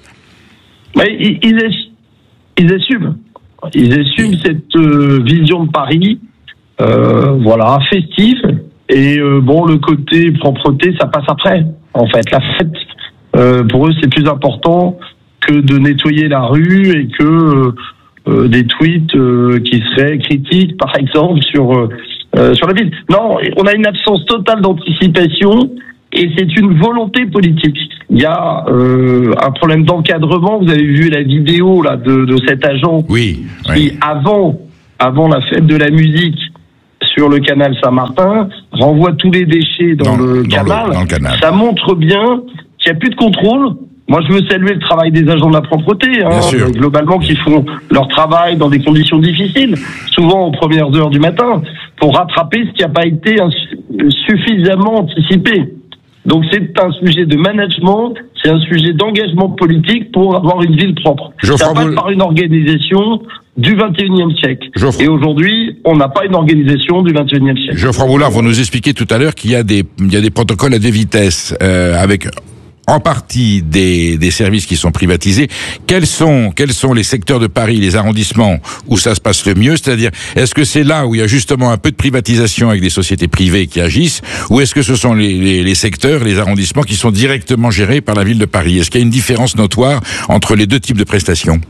Mais ils, ils, ass- ils assument. Ils assument cette euh, vision de Paris, euh, voilà, festive. Et euh, bon, le côté propreté, ça passe après. En fait, la fête, euh, pour eux, c'est plus important que de nettoyer la rue et que euh, euh, des tweets euh, qui seraient critiques, par exemple, sur euh, euh, sur la ville. Non, on a une absence totale d'anticipation. Et c'est une volonté politique. Il y a euh, un problème d'encadrement. Vous avez vu la vidéo là de, de cet agent oui, qui, oui. avant, avant la fête de la musique sur le canal Saint-Martin, renvoie tous les déchets dans, Dans- le, dans canal. le- dans le canal. Ça montre bien qu'il n'y a plus de contrôle. Moi, je veux saluer le travail des agents de la propreté, hein, Bien sûr. euh, globalement, qui font leur travail dans des conditions difficiles, souvent aux premières heures du matin, pour rattraper ce qui n'a pas été insu- suffisamment anticipé. Donc c'est un sujet de management, c'est un sujet d'engagement politique pour avoir une ville propre. Geoffroy Ça passe Boul- par une organisation du vingt et unième siècle. Et aujourd'hui, on n'a pas une organisation du vingt et unième siècle. Geoffroy Boulard, vous nous expliquez tout à l'heure qu'il y a des, il y a des protocoles à deux vitesses, euh, avec en partie des, des services qui sont privatisés. Quels sont, quels sont les secteurs de Paris, les arrondissements où ça se passe le mieux? C'est-à-dire, est-ce que c'est là où il y a justement un peu de privatisation avec des sociétés privées qui agissent, ou est-ce que ce sont les, les, les secteurs, les arrondissements qui sont directement gérés par la ville de Paris? Est-ce qu'il y a une différence notoire entre les deux types de prestations?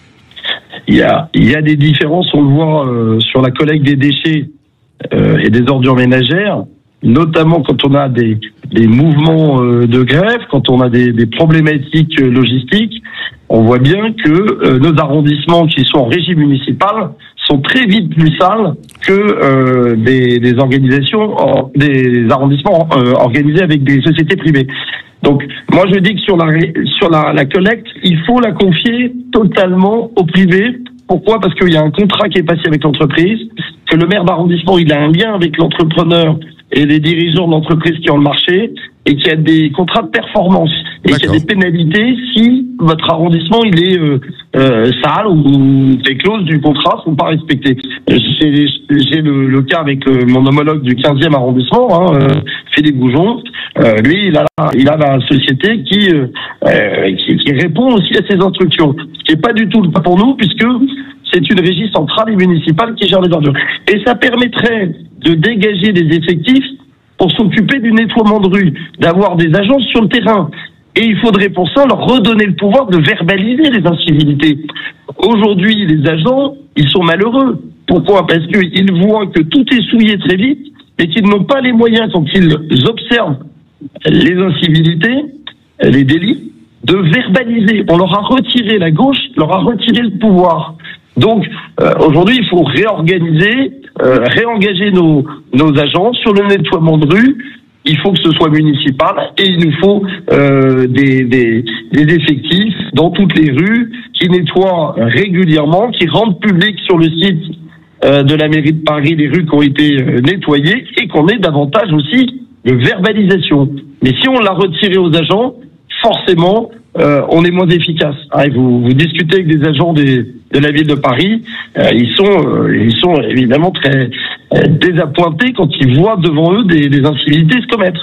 Il y a, il y a des différences, on le voit euh, sur la collecte des déchets euh, et des ordures ménagères, notamment quand on a des, des mouvements euh, de grève, quand on a des, des problématiques euh, logistiques. On voit bien que euh, nos arrondissements qui sont en régie municipale sont très vite plus sales que euh, des, des organisations, or- des arrondissements euh, organisés avec des sociétés privées. Donc, moi, je dis que sur la ré- sur la, la collecte, il faut la confier totalement au privé. Pourquoi? Parce qu'il y a un contrat qui est passé avec l'entreprise, que le maire d'arrondissement, il a un lien avec l'entrepreneur et les dirigeants de l'entreprise qui ont le marché, et qu'il y a des contrats de performance, et qu'il y a des pénalité si votre arrondissement il est euh, euh, sale ou les clauses du contrat sont pas respectées. J'ai j'ai le, le cas avec euh, mon homologue du quinzième arrondissement, hein, euh, Philippe Goujon. Euh, lui, il a, il a la société qui, euh, euh, qui qui répond aussi à ces instructions, ce qui est pas du tout le cas pour nous, puisque c'est une régie centrale et municipale qui gère les ordures. Et ça permettrait de dégager des effectifs pour s'occuper du nettoiement de rue, d'avoir des agences sur le terrain. Et il faudrait pour ça leur redonner le pouvoir de verbaliser les incivilités. Aujourd'hui, les agents, ils sont malheureux. Pourquoi? Parce qu'ils voient que tout est souillé très vite et qu'ils n'ont pas les moyens, quand ils observent les incivilités, les délits, de verbaliser. On leur a retiré la gauche, leur a retiré le pouvoir. Donc, euh, aujourd'hui, il faut réorganiser, euh, réengager nos, nos agents sur le nettoiement de rue. Il faut que ce soit municipal et il nous faut euh, des, des, des effectifs dans toutes les rues qui nettoient régulièrement, qui rendent public sur le site euh, de la mairie de Paris les rues qui ont été euh, nettoyées, et qu'on ait davantage aussi de verbalisation. Mais si on l'a retiré aux agents, forcément, euh, on est moins efficace. Ah, et vous, vous discutez avec des agents des, de la ville de Paris, euh, ils sont, euh, ils sont évidemment très euh, désappointés quand ils voient devant eux des, des incivilités se commettre.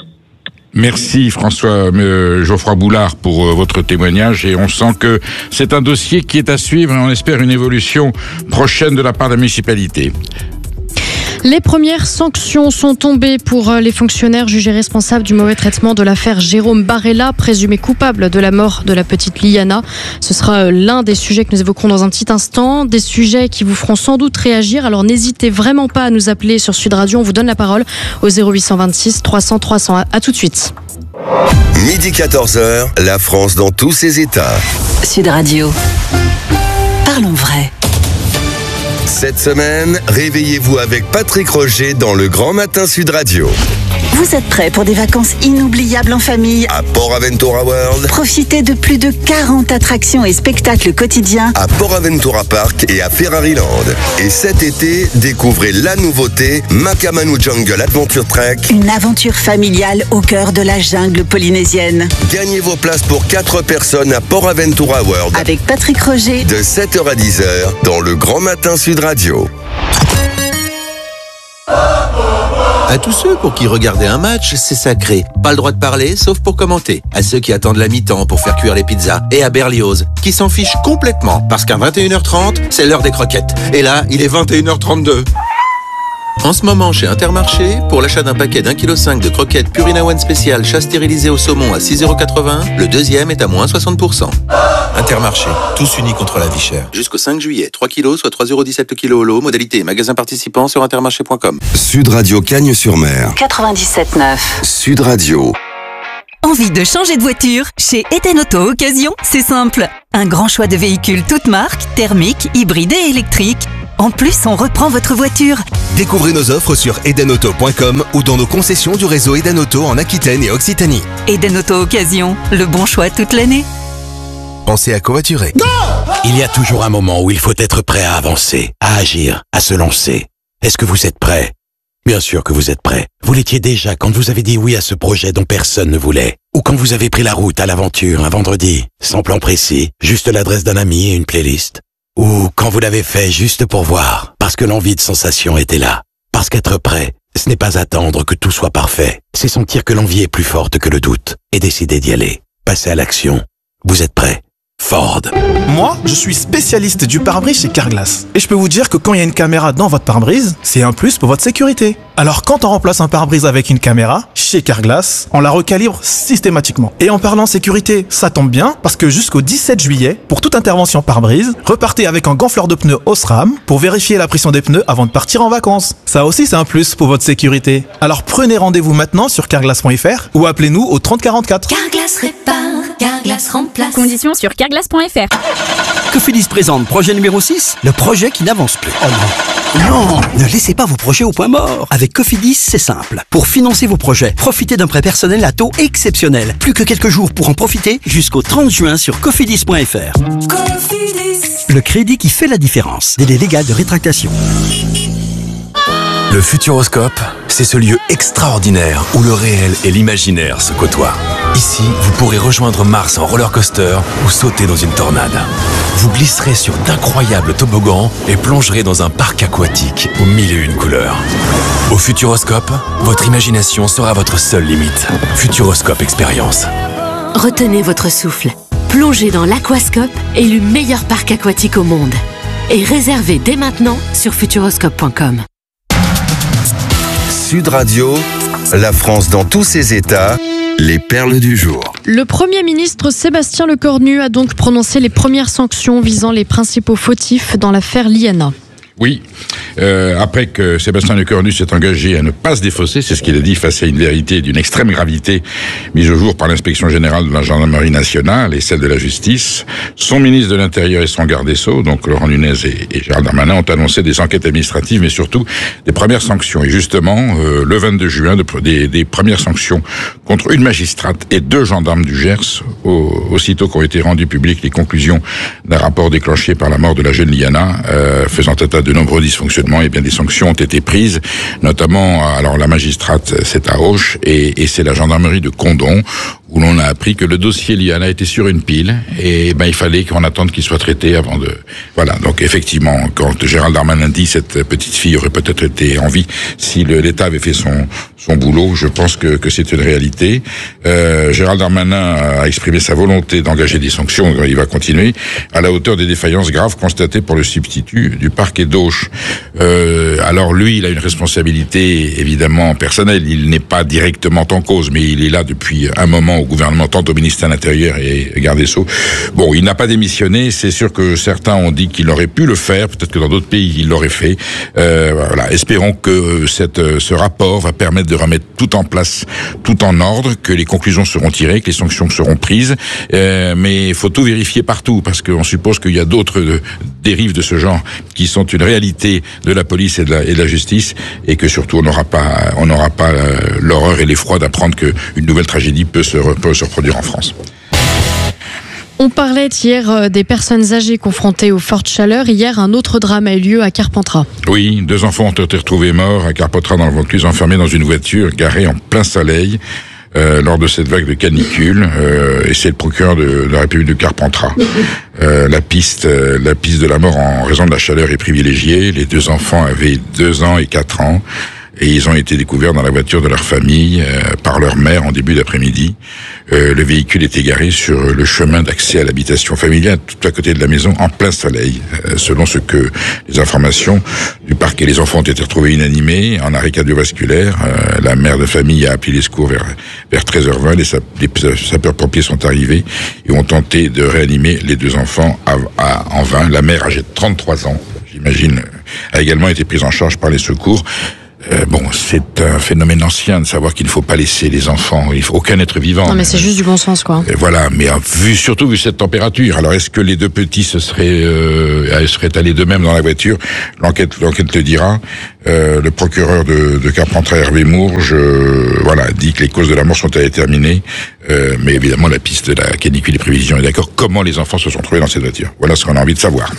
Merci François euh, Geoffroy Boulard pour euh, votre témoignage, et on sent que c'est un dossier qui est à suivre, et on espère une évolution prochaine de la part de la municipalité. Les premières sanctions sont tombées pour les fonctionnaires jugés responsables du mauvais traitement de l'affaire Jérôme Barella, présumé coupable de la mort de la petite Liana. Ce sera l'un des sujets que nous évoquerons dans un petit instant, des sujets qui vous feront sans doute réagir. Alors n'hésitez vraiment pas à nous appeler sur Sud Radio, on vous donne la parole au zéro huit cent vingt-six trois cents trois cents. À tout de suite. Midi quatorze heures, la France dans tous ses états. Sud Radio. Parlons vrai. Cette semaine, réveillez-vous avec Patrick Roger dans le Grand Matin Sud Radio. Vous êtes prêts pour des vacances inoubliables en famille? À Port Aventura World, Profitez de plus de quarante attractions et spectacles quotidiens à Port Aventura Park et à Ferraryland. Et cet été, découvrez la nouveauté Makamanu Jungle Adventure Trek. Une aventure familiale au cœur de la jungle polynésienne. Gagnez vos places pour quatre personnes à Port Aventura World. Avec Patrick Roger. De sept heures à dix heures dans le Grand Matin Sud Radio. À tous ceux pour qui regarder un match, c'est sacré. Pas le droit de parler, sauf pour commenter. À ceux qui attendent la mi-temps pour faire cuire les pizzas. Et à Berlioz, qui s'en fiche complètement, parce qu'à vingt et une heures trente, c'est l'heure des croquettes. Et là, il est vingt et une heures trente-deux. En ce moment, chez Intermarché, pour l'achat d'un paquet d'un virgule cinq kilos de croquettes Purina One spécial chat stérilisé au saumon à six euros quatre-vingts, le deuxième est à moins soixante pour cent. Intermarché, tous unis contre la vie chère. Jusqu'au cinq juillet, trois kilos, soit trois euros dix-sept le kilo au lot. Modalité magasin participant sur intermarché point com. Sud Radio Cagnes-sur-Mer. quatre-vingt-dix-sept neuf. Sud Radio. Envie de changer de voiture? Chez Eden Auto Occasion, c'est simple. Un grand choix de véhicules toutes marques, thermiques, hybrides et électriques. En plus, on reprend votre voiture. Découvrez nos offres sur eden auto point com ou dans nos concessions du réseau Eden Auto en Aquitaine et Occitanie. Eden Auto Occasion, le bon choix toute l'année. Pensez à covoiturer. Il y a toujours un moment où il faut être prêt à avancer, à agir, à se lancer. Est-ce que vous êtes prêt? Bien sûr que vous êtes prêt. Vous l'étiez déjà quand vous avez dit oui à ce projet dont personne ne voulait. Ou quand vous avez pris la route à l'aventure un vendredi, sans plan précis, juste l'adresse d'un ami et une playlist. Ou quand vous l'avez fait juste pour voir, parce que l'envie de sensation était là. Parce qu'être prêt, ce n'est pas attendre que tout soit parfait. C'est sentir que l'envie est plus forte que le doute et décider d'y aller. Passer à l'action. Vous êtes prêt? Ford. Moi, je suis spécialiste du pare-brise chez Carglass. Et je peux vous dire que quand il y a une caméra dans votre pare-brise, c'est un plus pour votre sécurité. Alors quand on remplace un pare-brise avec une caméra, chez Carglass, on la recalibre systématiquement. Et en parlant sécurité, ça tombe bien, parce que jusqu'au dix-sept juillet, pour toute intervention pare-brise, repartez avec un gonfleur de pneus Osram pour vérifier la pression des pneus avant de partir en vacances. Ça aussi, c'est un plus pour votre sécurité. Alors prenez rendez-vous maintenant sur carglass point f r ou appelez-nous au trente quarante-quatre. Carglass répare, Carglass remplace. Conditions sur carglass point f r. Cofidis présente projet numéro six, le projet qui n'avance plus. Oh non. Non, ne laissez pas vos projets au point mort. Avec Cofidis, c'est simple. Pour financer vos projets, profitez d'un prêt personnel à taux exceptionnel. Plus que quelques jours pour en profiter jusqu'au trente juin sur cofidis point f r. Cofidis. Le crédit qui fait la différence. Délai légal de rétractation. Le Futuroscope, c'est ce lieu extraordinaire où le réel et l'imaginaire se côtoient. Ici, vous pourrez rejoindre Mars en roller coaster ou sauter dans une tornade. Vous glisserez sur d'incroyables toboggans et plongerez dans un parc aquatique aux mille et une couleurs. Au Futuroscope, votre imagination sera votre seule limite. Futuroscope Expérience. Retenez votre souffle. Plongez dans l'Aquascope, élu meilleur parc aquatique au monde. Et réservez dès maintenant sur futuroscope point com. Sud Radio, la France dans tous ses états, les perles du jour. Le Premier ministre Sébastien Lecornu a donc prononcé les premières sanctions visant les principaux fautifs dans l'affaire Liana. Oui, euh, après que Sébastien Lecornu s'est engagé à ne pas se défausser, c'est ce qu'il a dit face à une vérité d'une extrême gravité mise au jour par l'inspection générale de la gendarmerie nationale et celle de la justice, son ministre de l'Intérieur et son garde des Sceaux, donc Laurent Nunez et, et Gérald Darmanin, ont annoncé des enquêtes administratives, mais surtout des premières sanctions. Et justement, euh, le vingt-deux juin, de, des, des premières sanctions contre une magistrate et deux gendarmes du Gers, au, aussitôt qu'ont été rendues publiques les conclusions d'un rapport déclenché par la mort de la jeune Liana, euh, faisant état de nombreux dysfonctionnements, et bien des sanctions ont été prises, notamment, alors la magistrate c'est à Auch et, et c'est la gendarmerie de Condom, où l'on a appris que le dossier Liana était sur une pile et ben il fallait qu'on attende qu'il soit traité avant de... Voilà, donc effectivement, quand Gérald Darmanin dit cette petite fille aurait peut-être été en vie si le, l'État avait fait son son boulot, je pense que, que c'est une réalité. Euh, Gérald Darmanin a exprimé sa volonté d'engager des sanctions, il va continuer, à la hauteur des défaillances graves constatées pour le substitut du parquet d'Auch. Euh, alors lui, il a une responsabilité évidemment personnelle, il n'est pas directement en cause, mais il est là depuis un moment au gouvernement, tant au ministère de l'Intérieur et garde des Sceaux. Bon, il n'a pas démissionné. C'est sûr que certains ont dit qu'il aurait pu le faire. Peut-être que dans d'autres pays, il l'aurait fait. Euh, voilà. Espérons que cette, ce rapport va permettre de remettre tout en place, tout en ordre, que les conclusions seront tirées, que les sanctions seront prises. Euh, mais il faut tout vérifier partout, parce qu'on suppose qu'il y a d'autres de, dérives de ce genre qui sont une réalité de la police et de la, et de la justice, et que surtout on n'aura pas, on n'aura pas euh, l'horreur et l'effroi d'apprendre qu'une nouvelle tragédie peut se, peut se reproduire en France. On parlait hier des personnes âgées confrontées aux fortes chaleurs. Hier, un autre drame a eu lieu à Carpentras. Oui, deux enfants ont été retrouvés morts à Carpentras dans le Vaucluse, enfermés dans une voiture garée en plein soleil euh, lors de cette vague de canicule. Euh, et c'est le procureur de, de la République de Carpentras. Euh, la piste, euh, la piste de la mort en raison de la chaleur est privilégiée. Les deux enfants avaient deux ans et quatre ans. Et ils ont été découverts dans la voiture de leur famille euh, par leur mère en début d'après-midi. Euh, le véhicule était garé sur le chemin d'accès à l'habitation familiale, tout à côté de la maison, en plein soleil. Euh, selon ce que les informations du parquet, les enfants ont été retrouvés inanimés, en arrêt cardiovasculaire. Euh, la mère de famille a appelé les secours vers, vers treize heures vingt. Les, sap- les sapeurs-pompiers sont arrivés et ont tenté de réanimer les deux enfants à, à, en vain. La mère, âgée de trente-trois ans, j'imagine, a également été prise en charge par les secours. Euh, bon, c'est un phénomène ancien de savoir qu'il ne faut pas laisser les enfants, il faut aucun être vivant. Non, mais c'est juste du bon sens, quoi. Et voilà, mais vu surtout vu cette température. Alors, est-ce que les deux petits se seraient, euh, seraient allés d'eux-mêmes dans la voiture? L'enquête, l'enquête le dira. Euh, le procureur de, de Carpentras, Hervé Mourge, euh, voilà, dit que les causes de la mort sont à déterminer. Euh, mais évidemment, la piste de la canicule et prévision est d'accord. Comment les enfants se sont trouvés dans cette voiture? Voilà ce qu'on a envie de savoir.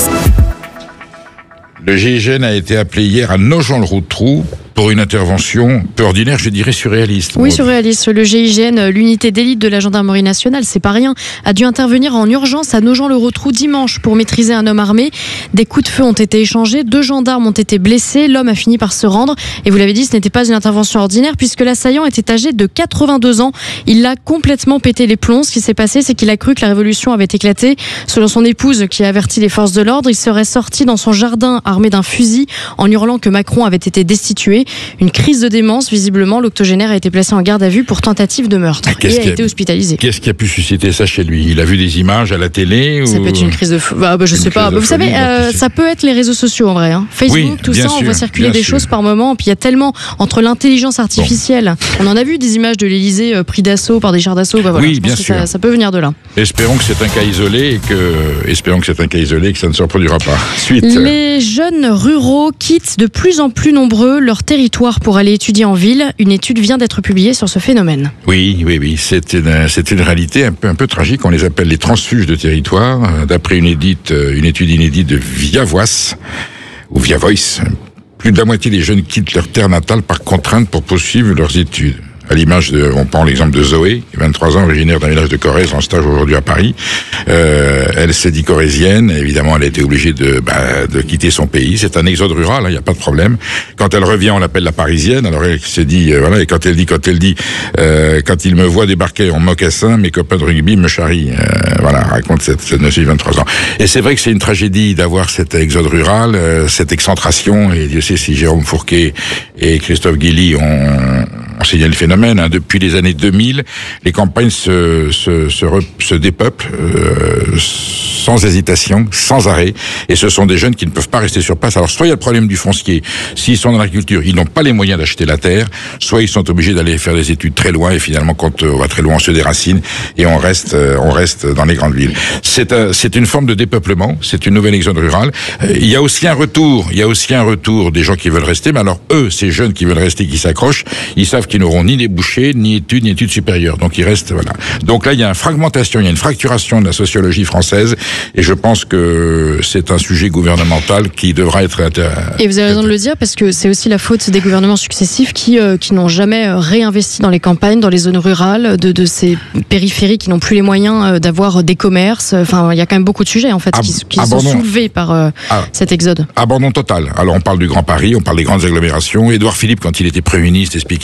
Le G I G N a été appelé hier à Nogent-le-Rotrou pour une intervention peu ordinaire, je dirais surréaliste. Oui, surréaliste. Le G I G N, l'unité d'élite de la gendarmerie nationale, c'est pas rien, a dû intervenir en urgence à Nogent-le-Rotrou dimanche pour maîtriser un homme armé. Des coups de feu ont été échangés, deux gendarmes ont été blessés, l'homme a fini par se rendre. Et vous l'avez dit, ce n'était pas une intervention ordinaire puisque l'assaillant était âgé de quatre-vingt-deux ans. Il a complètement pété les plombs. Ce qui s'est passé, c'est qu'il a cru que la révolution avait éclaté. Selon son épouse qui a averti les forces de l'ordre, il serait sorti dans son jardin armé d'un fusil en hurlant que Macron avait été destitué. Une crise de démence, visiblement, l'octogénaire a été placé en garde à vue pour tentative de meurtre et a, a été hospitalisé. Qu'est-ce qui a pu susciter ça chez lui? Il a vu des images à la télé? Ça ou... peut être une crise de fou. Bah, bah, je une sais pas. Bah, vous savez, euh, ça peut être les réseaux sociaux en vrai. Hein. Facebook, oui, tout ça, sûr, on voit circuler des sûr. choses par moment. Puis il y a tellement, entre l'intelligence artificielle, bon. on en a vu des images de l'Élysée euh, pris d'assaut par des chars d'assaut. Bah, voilà, oui, je bien pense sûr. Que ça, ça peut venir de là. Espérons que c'est un cas isolé et que, espérons que c'est un cas isolé et que ça ne se reproduira pas. Suite. Les jeunes ruraux quittent de plus en plus nombreux leur territoire pour aller étudier en ville. Une étude vient d'être publiée sur ce phénomène. Oui, oui, oui. C'est une, c'est une réalité un peu, un peu tragique. On les appelle les transfuges de territoire. D'après une, édite, une étude inédite de Viavois, ou Via Voice, plus de la moitié des jeunes quittent leur terre natale par contrainte pour poursuivre leurs études. À l'image de, on prend l'exemple de Zoé, vingt-trois ans, originaire d'un village de Corrèze, en stage aujourd'hui à Paris. Euh, elle s'est dit corrézienne, évidemment, elle a été obligée de, bah, de quitter son pays. C'est un exode rural, il hein, n'y a pas de problème. Quand elle revient, on l'appelle la parisienne. Alors elle s'est dit, euh, voilà, et quand elle dit, quand elle dit, euh, quand il me voit débarquer en mocassin, mes copains de rugby me charrient. Euh, voilà, raconte cette, cette nation de vingt-trois ans. Et c'est vrai que c'est une tragédie d'avoir cet exode rural, euh, cette excentration, et Dieu sait si Jérôme Fourquet et Christophe Guilly ont, ont signalé le phénomène. Hein. Depuis les années deux mille, les campagnes se, se, se, re, se dépeuplent euh, sans hésitation, sans arrêt. Et ce sont des jeunes qui ne peuvent pas rester sur place. Alors, soit il y a le problème du foncier. S'ils sont dans l'agriculture, ils n'ont pas les moyens d'acheter la terre. Soit ils sont obligés d'aller faire des études très loin. Et finalement, quand on va très loin, on se déracine et on reste, on reste dans les grandes villes. C'est, un, c'est une forme de dépeuplement. C'est une nouvelle exode rurale. Il y a aussi un retour. Il y a aussi un retour des gens qui veulent rester. Mais alors, eux, ces jeunes qui veulent rester, qui s'accrochent, ils savent qu'ils n'auront ni débouchés, ni études, ni études supérieures. Donc il reste, voilà. Donc là, il y a une fragmentation, il y a une fracturation de la sociologie française, et je pense que c'est un sujet gouvernemental qui devra être... Inter... Et vous avez raison de le dire, parce que c'est aussi la faute des gouvernements successifs qui, euh, qui n'ont jamais réinvesti dans les campagnes, dans les zones rurales, de, de ces périphéries qui n'ont plus les moyens euh, d'avoir des commerces. Enfin, il y a quand même beaucoup de sujets, en fait, Ab- qui, qui sont soulevés par euh, ah, cet exode. Abandon total. Alors on parle du Grand Paris, on parle des grandes agglomérations. Édouard Philippe, quand il était Premier ministre, expliquait que la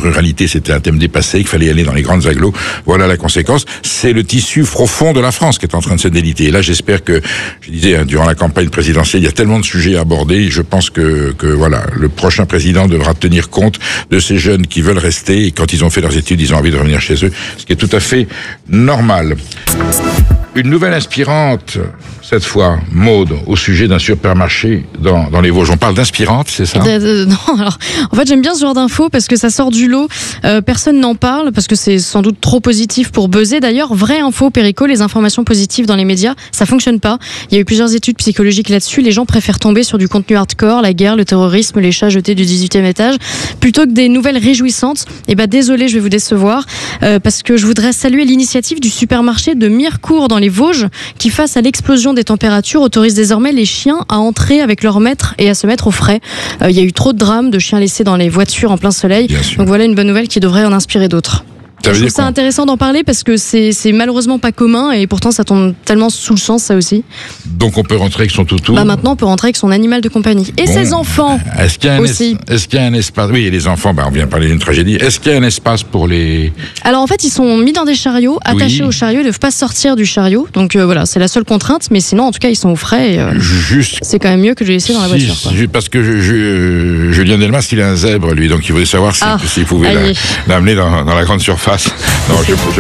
ruralité, c'était un thème dépassé, qu'il fallait aller dans les grandes agglos. Voilà la conséquence. C'est le tissu profond de la France qui est en train de se déliter. Et là, j'espère que, je disais, hein, durant la campagne présidentielle, il y a tellement de sujets à aborder. Je pense que, que voilà, le prochain président devra tenir compte de ces jeunes qui veulent rester et quand ils ont fait leurs études, ils ont envie de revenir chez eux, ce qui est tout à fait normal. Une nouvelle inspirante, cette fois, Maude, au sujet d'un supermarché dans, dans les Vosges. On parle d'inspirante, c'est ça? euh, euh, Non, alors, en fait, j'aime bien ce genre d'infos parce que ça sort du lot. Euh, personne n'en parle parce que c'est sans doute trop positif pour buzzer. D'ailleurs, vraie info, Perico, les informations positives dans les médias, ça fonctionne pas. Il y a eu plusieurs études psychologiques là-dessus. Les gens préfèrent tomber sur du contenu hardcore, la guerre, le terrorisme, les chats jetés du dix-huitième étage, plutôt que des nouvelles réjouissantes. Et ben, désolé, je vais vous décevoir euh, parce que je voudrais saluer l'initiative du supermarché de Mirecourt dans les Vosges qui, face à l'explosion des températures, autorise désormais les chiens à entrer avec leur maître et à se mettre au frais. Euh, il y a eu trop de drames de chiens laissés dans les voitures en plein soleil. Donc voilà une bonne nouvelle qui devrait en inspirer d'autres. Je trouve ça intéressant d'en parler parce que c'est, c'est malheureusement pas commun et pourtant ça tombe tellement sous le sens, ça aussi. Donc on peut rentrer avec son toutou. Bah maintenant on peut rentrer avec son animal de compagnie. Et bon, ses enfants est-ce qu'il y a un aussi. Es- est-ce qu'il y a un espace? Oui, et les enfants, bah on vient de parler d'une tragédie. Est-ce qu'il y a un espace pour les... Alors en fait ils sont mis dans des chariots, attachés oui. au chariot, ils ne doivent pas sortir du chariot. Donc euh, voilà, c'est la seule contrainte, mais sinon en tout cas ils sont au frais. Et, euh, Juste... C'est quand même mieux que de les laisser dans la voiture. Si, si, parce que je, je, Julien Delmas, il a un zèbre lui, donc il voulait savoir s'il, ah, s'il pouvait la, l'amener dans, dans la grande surface. Non, je Je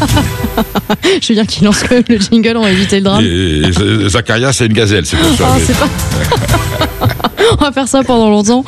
Julien qui lance le, le jingle, on va éviter le drame. Et, et Zacharia, c'est une gazelle, c'est pour ça. Oh, mais... c'est pas... On va faire ça pendant longtemps.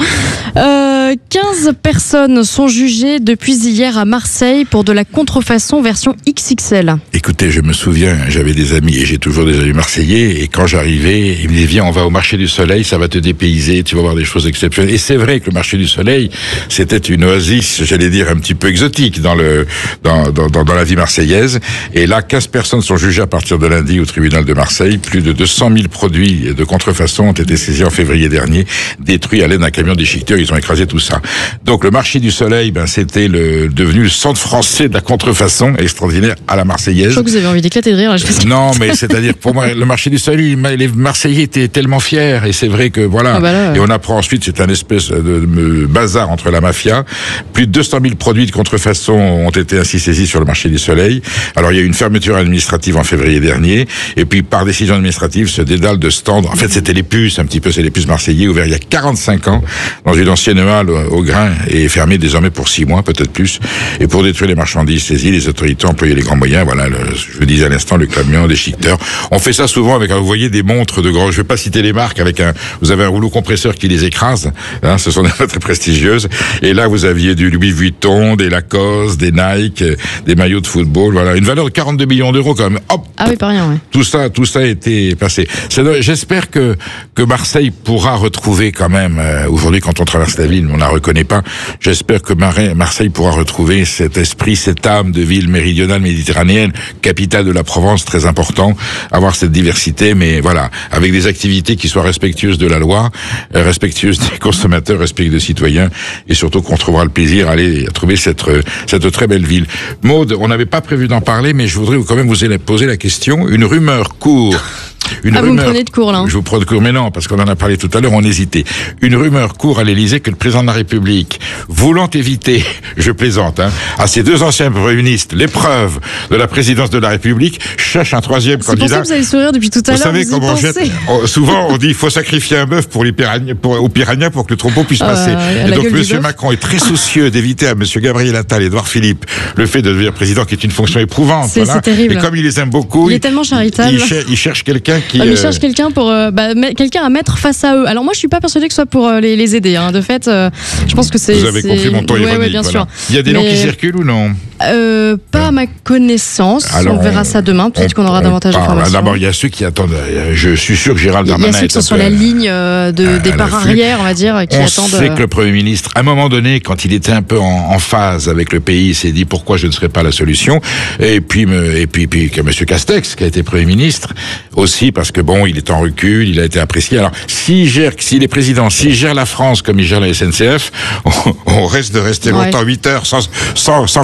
Euh, quinze personnes sont jugées depuis hier à Marseille pour de la contrefaçon version X X L. Écoutez, je me souviens, j'avais des amis et j'ai toujours des amis marseillais et quand j'arrivais, ils me disaient viens, on va au marché du Soleil, ça va te dépayser, tu vas voir des choses exceptionnelles. Et c'est vrai que le marché du Soleil, c'était une oasis, j'allais dire un petit peu exotique dans le dans dans, dans, dans la vie marseillaise. Et là, quinze personnes sont jugées à partir de lundi au tribunal de Marseille. Plus de deux cent mille produits de contrefaçon ont été saisis en février dernier, détruits à l'aide d'un camion déchiqueteur. Ils ont écrasé tout ça. Donc le marché du Soleil, ben c'était le devenu le centre français de la contrefaçon, extraordinaire à la marseillaise. Je crois que vous avez envie d'éclater de rire. Là, je pense non, mais c'est-à-dire pour moi, le marché du Soleil, les Marseillais étaient tellement fiers et c'est vrai que voilà. Ah bah là, ouais. Et on apprend ensuite, c'est un espèce de, de bazar entre la mafia. Plus de deux cent mille produits de contrefaçon ont été ainsi saisis sur le marché du Soleil. Alors il y a eu une fermeture administrative en février dernier, et puis par décision administrative, ce dédale de stands, en fait c'était les puces, un petit peu, c'est les puces marseillais, ouvert il y a quarante-cinq ans, dans une ancienne halle au grain, et fermé désormais pour six mois, peut-être plus, et pour détruire les marchandises saisies, les autorités ont employé les grands moyens, voilà, le, je vous disais à l'instant, le camion déchiqueteur. On fait ça souvent avec, vous voyez, des montres de gros, je vais pas citer les marques, avec un, vous avez un rouleau compresseur qui les écrase, hein, ce sont des marques très prestigieuses, et là vous aviez du Louis Vuitton, des Lacoste, des Nike, des maillots de football, voilà, une valeur de quarante-deux millions d'euros quand même. Hop. Ah oui, pas rien, ouais. Tout ça, tout ça a été passé. C'est, j'espère que que Marseille pourra retrouver quand même. Euh, aujourd'hui, quand on traverse la ville, on la reconnaît pas. J'espère que Marseille pourra retrouver cet esprit, cette âme de ville méridionale méditerranéenne, capitale de la Provence, très important. Avoir cette diversité, mais voilà, avec des activités qui soient respectueuses de la loi, euh, respectueuses des consommateurs, respectueuses des citoyens, et surtout qu'on trouvera le plaisir à aller trouver cette cette très belle ville. Maude, on n'avait pas prévu d'en parler, mais je voudrais quand même vous poser la question. Une rumeur court. Une ah, rumeur, vous me prenez de court, là. Hein. Je vous prends de court, mais non, parce qu'on en a parlé tout à l'heure, on hésitait. Une rumeur court à l'Élysée que le président de la République, voulant éviter, je plaisante, hein, à ses deux anciens premiers ministres, l'épreuve de la présidence de la République, cherche un troisième c'est candidat. C'est pour ça que vous avez sourire depuis tout à l'heure. Vous savez comment on jette, on, souvent on dit il faut sacrifier un bœuf pour les piranhas, pour, aux piranhas pour que le troupeau puisse euh, passer. Et donc Monsieur Macron est très soucieux d'éviter à Monsieur Gabriel Attal et Édouard Philippe le fait de devenir président, qui est une fonction éprouvante. C'est, voilà. c'est terrible. Et comme il les aime beaucoup, il, il est tellement charitable. Il, il, cher, il cherche quelqu'un qui. Ah, mais il euh, cherche quelqu'un pour euh, bah, quelqu'un à mettre face à eux. Alors moi je suis pas persuadée que ce soit pour euh, les, les aider. Hein. De fait, euh, je pense que c'est. Vous avez c'est... compris mon ton ouais, ironique. Ouais, bien voilà. sûr. Il y a des mais... noms qui circulent ou non? Euh, pas à ma connaissance. Alors, on verra ça demain. Peut-être on aura on davantage d'informations. D'abord, il y a ceux qui attendent. Je suis sûr que Gérald Darmanin. Il y a ceux qui sont sur la ligne de euh, départ arrière, on va dire, qui on attendent. On sait que le Premier ministre, à un moment donné, quand il était un peu en, en phase avec le pays, il s'est dit pourquoi je ne serais pas la solution. Et puis, me, et puis, puis que M. Castex, qui a été Premier ministre, aussi parce que bon, il est en recul, il a été apprécié. Alors, s'il gère, s'il est président, s'il gère la France comme il gère la S N C F, on, on reste de rester longtemps, huit heures sans, sans, sans climatisation.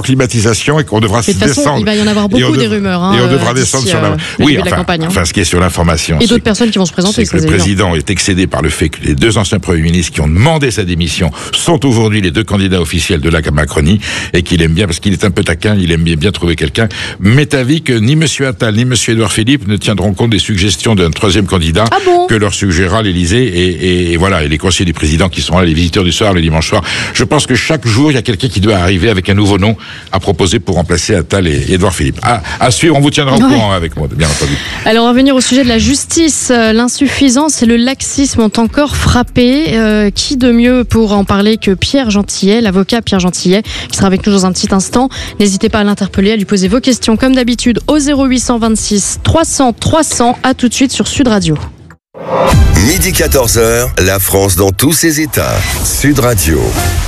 climatisation et qu'on devra de descendre. Façon, il va y en avoir beaucoup des rumeurs. Hein, et on devra descendre sur la. Euh, oui, enfin, enfin, la campagne, hein. enfin, ce qui est sur l'information. Et d'autres personnes qui vont se présenter. C'est que le président est excédé par le fait que les deux anciens premiers ministres qui ont demandé sa démission sont aujourd'hui les deux candidats officiels de la Macronie et qu'il aime bien parce qu'il est un peu taquin, il aime bien trouver quelqu'un. M'est avis que ni Monsieur Attal ni Monsieur Édouard Philippe ne tiendront compte des suggestions d'un troisième candidat ah bon que leur suggérera l'Élysée et, et, et voilà et les conseillers du président qui sont là, les visiteurs du soir, le dimanche soir. Je pense que chaque jour il y a quelqu'un qui doit arriver avec un nouveau nom à proposer pour remplacer Attal et Édouard Philippe. À, à suivre, on vous tiendra au ouais. courant avec moi, bien entendu. Alors, on va venir au sujet de la justice. L'insuffisance et le laxisme ont encore frappé. Euh, qui de mieux pour en parler que Pierre Gentillet, l'avocat Pierre Gentillet, qui sera avec nous dans un petit instant. N'hésitez pas à l'interpeller, à lui poser vos questions comme d'habitude au zéro huit cent vingt-six trois cents trois cents. À tout de suite sur Sud Radio. Midi quatorze heures, la France dans tous ses états. Sud Radio.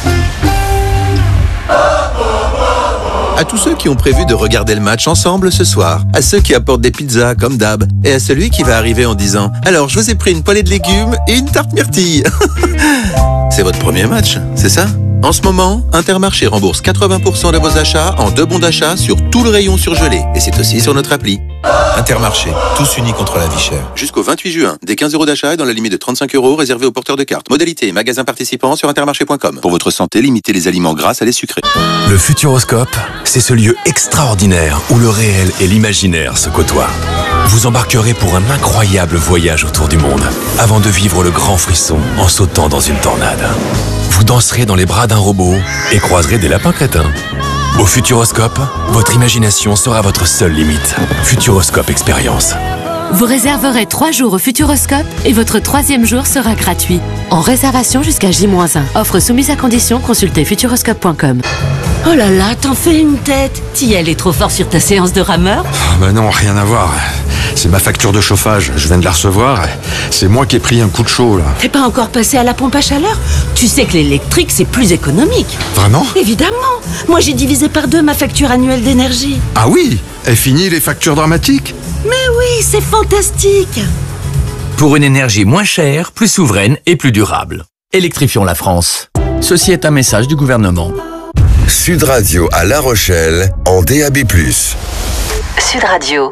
À tous ceux qui ont prévu de regarder le match ensemble ce soir, à ceux qui apportent des pizzas comme d'hab, et à celui qui va arriver en disant « Alors, je vous ai pris une poêlée de légumes et une tarte myrtille !» C'est votre premier match, c'est ça ? En ce moment, Intermarché rembourse quatre-vingts pour cent de vos achats en deux bons d'achat sur tout le rayon surgelé. Et c'est aussi sur notre appli. Intermarché, tous unis contre la vie chère. Jusqu'au vingt-huit juin, des quinze euros d'achat et dans la limite de trente-cinq euros réservés aux porteurs de cartes. Modalité, magasin participant sur intermarché point com. Pour votre santé, limitez les aliments gras à les sucrés. Le Futuroscope, c'est ce lieu extraordinaire où le réel et l'imaginaire se côtoient. Vous embarquerez pour un incroyable voyage autour du monde, avant de vivre le grand frisson en sautant dans une tornade. Vous danserez dans les bras d'un robot et croiserez des lapins crétins. Au Futuroscope, votre imagination sera votre seule limite. Futuroscope Expérience. Vous réserverez trois jours au Futuroscope et votre troisième jour sera gratuit. En réservation jusqu'à J moins un. Offre soumise à condition, consultez futuroscope point com. Oh là là, t'en fais une tête. T'y allais trop fort sur ta séance de rameur? Ah bah non, rien à voir. C'est ma facture de chauffage, je viens de la recevoir. C'est moi qui ai pris un coup de chaud là. T'es pas encore passé à la pompe à chaleur? Tu sais que l'électrique c'est plus économique. Vraiment? Évidemment. Moi j'ai divisé par deux ma facture annuelle d'énergie. Ah oui? Est fini les factures dramatiques? Mais oui, c'est fantastique. Pour une énergie moins chère, plus souveraine et plus durable. Électrifions la France. Ceci est un message du gouvernement. Sud Radio à La Rochelle en D A B plus. Sud Radio.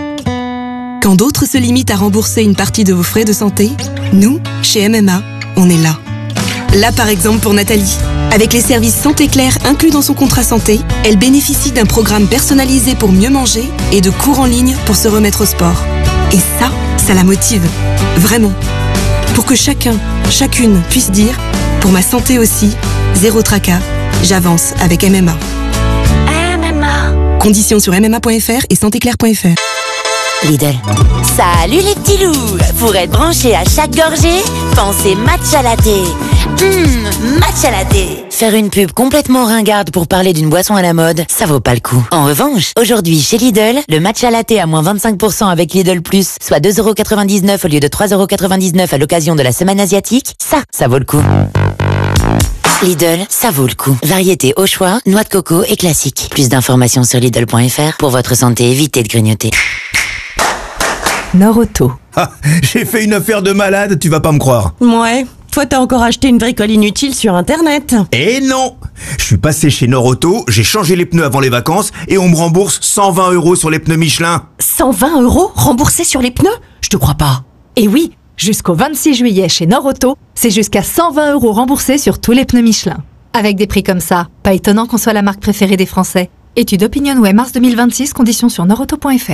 Quand d'autres se limitent à rembourser une partie de vos frais de santé, nous, chez M M A, on est là. Là par exemple pour Nathalie. Avec les services Santé Claire inclus dans son contrat santé, elle bénéficie d'un programme personnalisé pour mieux manger et de cours en ligne pour se remettre au sport. Et ça, ça la motive. Vraiment. Pour que chacun, chacune puisse dire, pour ma santé aussi, zéro tracas, j'avance avec M M A. M M A. Conditions sur m m a point f r et santé claire point f r. Lidl. Salut les petits loups. Pour être branché à chaque gorgée, pensez matcha latte. Hum, matcha latte. Faire une pub complètement ringarde pour parler d'une boisson à la mode, ça vaut pas le coup. En revanche, aujourd'hui chez Lidl, le matcha latte à moins vingt-cinq pour cent avec Lidl Plus, soit deux euros quatre-vingt-dix-neuf au lieu de trois euros quatre-vingt-dix-neuf à l'occasion de la semaine asiatique, ça, ça vaut le coup. Lidl, ça vaut le coup. Variété au choix, noix de coco et classique. Plus d'informations sur Lidl point f r. Pour votre santé, évitez de grignoter. Nord-Auto. Ah, j'ai fait une affaire de malade, tu vas pas me croire. Ouais, toi t'as encore acheté une bricole inutile sur internet. Eh non! Je suis passé chez Nord-Auto, j'ai changé les pneus avant les vacances et on me rembourse cent vingt euros sur les pneus Michelin. cent vingt euros remboursés sur les pneus? Je te crois pas. Et oui, jusqu'au vingt-six juillet chez Nord-Auto, c'est jusqu'à cent vingt euros remboursés sur tous les pneus Michelin. Avec des prix comme ça, pas étonnant qu'on soit la marque préférée des Français. Étude OpinionWay mars deux mille vingt-six, conditions sur nordauto point f r.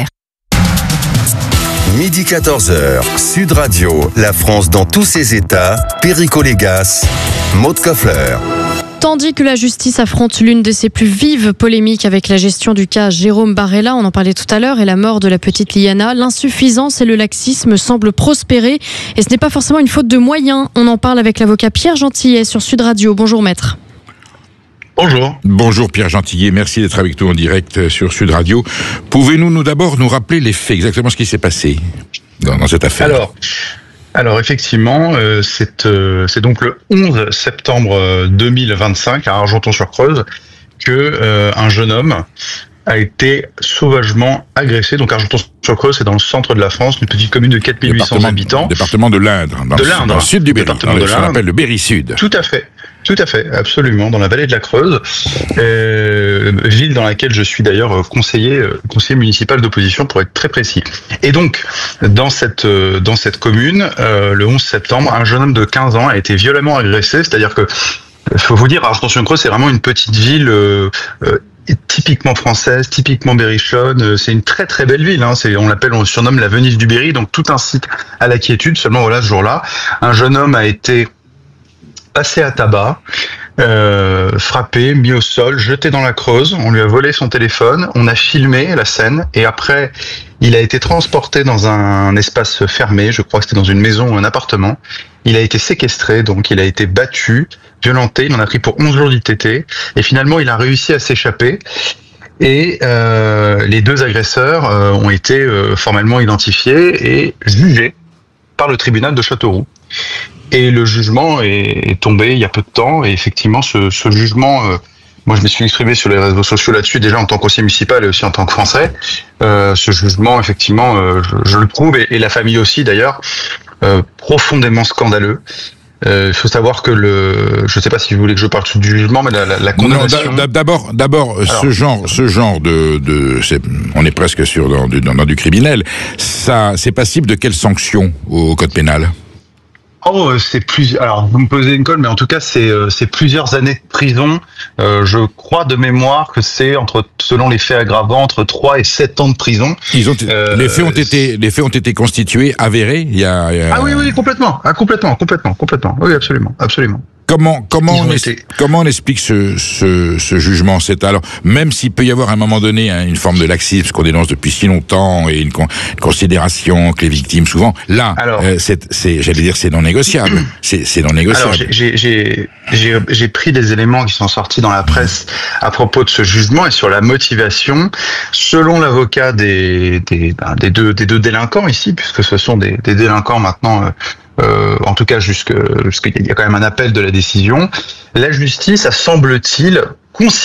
Midi quatorze heures, Sud Radio, la France dans tous ses états, Perico Légas, Maud Koffler. Tandis que la justice affronte l'une de ses plus vives polémiques avec la gestion du cas Jérôme Barella, on en parlait tout à l'heure, et la mort de la petite Liana, l'insuffisance et le laxisme semblent prospérer. Et ce n'est pas forcément une faute de moyens. On en parle avec l'avocat Pierre Gentillet sur Sud Radio. Bonjour maître. Bonjour. Bonjour Pierre Gentillet, merci d'être avec nous en direct sur Sud Radio. Pouvez-nous nous d'abord nous rappeler les faits, exactement ce qui s'est passé dans, dans cette affaire? Alors, alors effectivement, euh, c'est, euh, c'est donc le onze septembre deux mille vingt-cinq à Argenton-sur-Creuse que euh, un jeune homme a été sauvagement agressé. Donc Argenton-sur-Creuse, c'est dans le centre de la France, une petite commune de quatre mille huit cents habitants. Département de l'Indre, dans, de le, l'Indre, dans le sud du Berry, département dans de ce qu'on l'Indre. appelle le Berry Sud. Tout à fait. Tout à fait, absolument, dans la vallée de la Creuse, euh, ville dans laquelle je suis d'ailleurs conseiller, conseiller municipal d'opposition pour être très précis. Et donc, dans cette dans cette commune, euh, le onze septembre, un jeune homme de quinze ans a été violemment agressé, c'est-à-dire que, faut vous dire, Argenton-sur-Creuse, c'est vraiment une petite ville euh, euh, typiquement française, typiquement berrichonne. C'est une très très belle ville. Hein. C'est, on l'appelle, on le surnomme la Venise du Berry, donc tout incite à la quiétude. Seulement voilà, ce jour-là, un jeune homme a été passé à tabac, euh, frappé, mis au sol, jeté dans la Creuse. On lui a volé son téléphone. On a filmé la scène et après, il a été transporté dans un espace fermé. Je crois que c'était dans une maison ou un appartement. Il a été séquestré, donc il a été battu, violenté. Il en a pris pour onze jours d'I T T et finalement, il a réussi à s'échapper. Et euh, les deux agresseurs euh, ont été euh, formellement identifiés et jugés par le tribunal de Châteauroux. Et le jugement est, est tombé il y a peu de temps. Et effectivement, ce, ce jugement, euh, moi je me suis exprimé sur les réseaux sociaux là-dessus, déjà en tant qu'ancien municipal et aussi en tant que Français. Euh, ce jugement, effectivement, euh, je, je le trouve, et, et la famille aussi d'ailleurs, euh, profondément scandaleux. Il euh, faut savoir que le, je ne sais pas si vous voulez que je parle du jugement, mais la, la, la condamnation. Non, d'abord, d'abord, Alors, ce genre, ce genre de, de c'est, on est presque sur dans, dans, dans du criminel. Ça, c'est passible de quelle sanction au code pénal? Oh, c'est plus. Alors, vous me posez une colle, mais en tout cas, c'est c'est plusieurs années de prison. Euh, je crois de mémoire que c'est entre, selon les faits aggravants, entre trois et sept ans de prison. Ils ont, euh, les faits ont été, les faits ont été constitués, avérés. Il y a. Il y a... Ah oui, oui, complètement, ah, complètement, complètement, complètement. Oui, absolument, absolument. Comment comment on, été... comment on explique ce, ce, ce jugement? C'est alors, même s'il peut y avoir à un moment donné hein, une forme de laxisme qu'on dénonce depuis si longtemps et une, con, une considération que les victimes souvent là alors, euh, c'est, c'est j'allais dire c'est non négociable c'est c'est non négociable. Alors j'ai j'ai j'ai j'ai pris des éléments qui sont sortis dans la presse à propos de ce jugement et sur la motivation. Selon l'avocat des des ben, des deux des deux délinquants ici, puisque ce sont des des délinquants maintenant. Euh, Euh, en tout cas, jusque, jusqu'il y a quand même un appel de la décision. La justice a, semble-t-il, considéré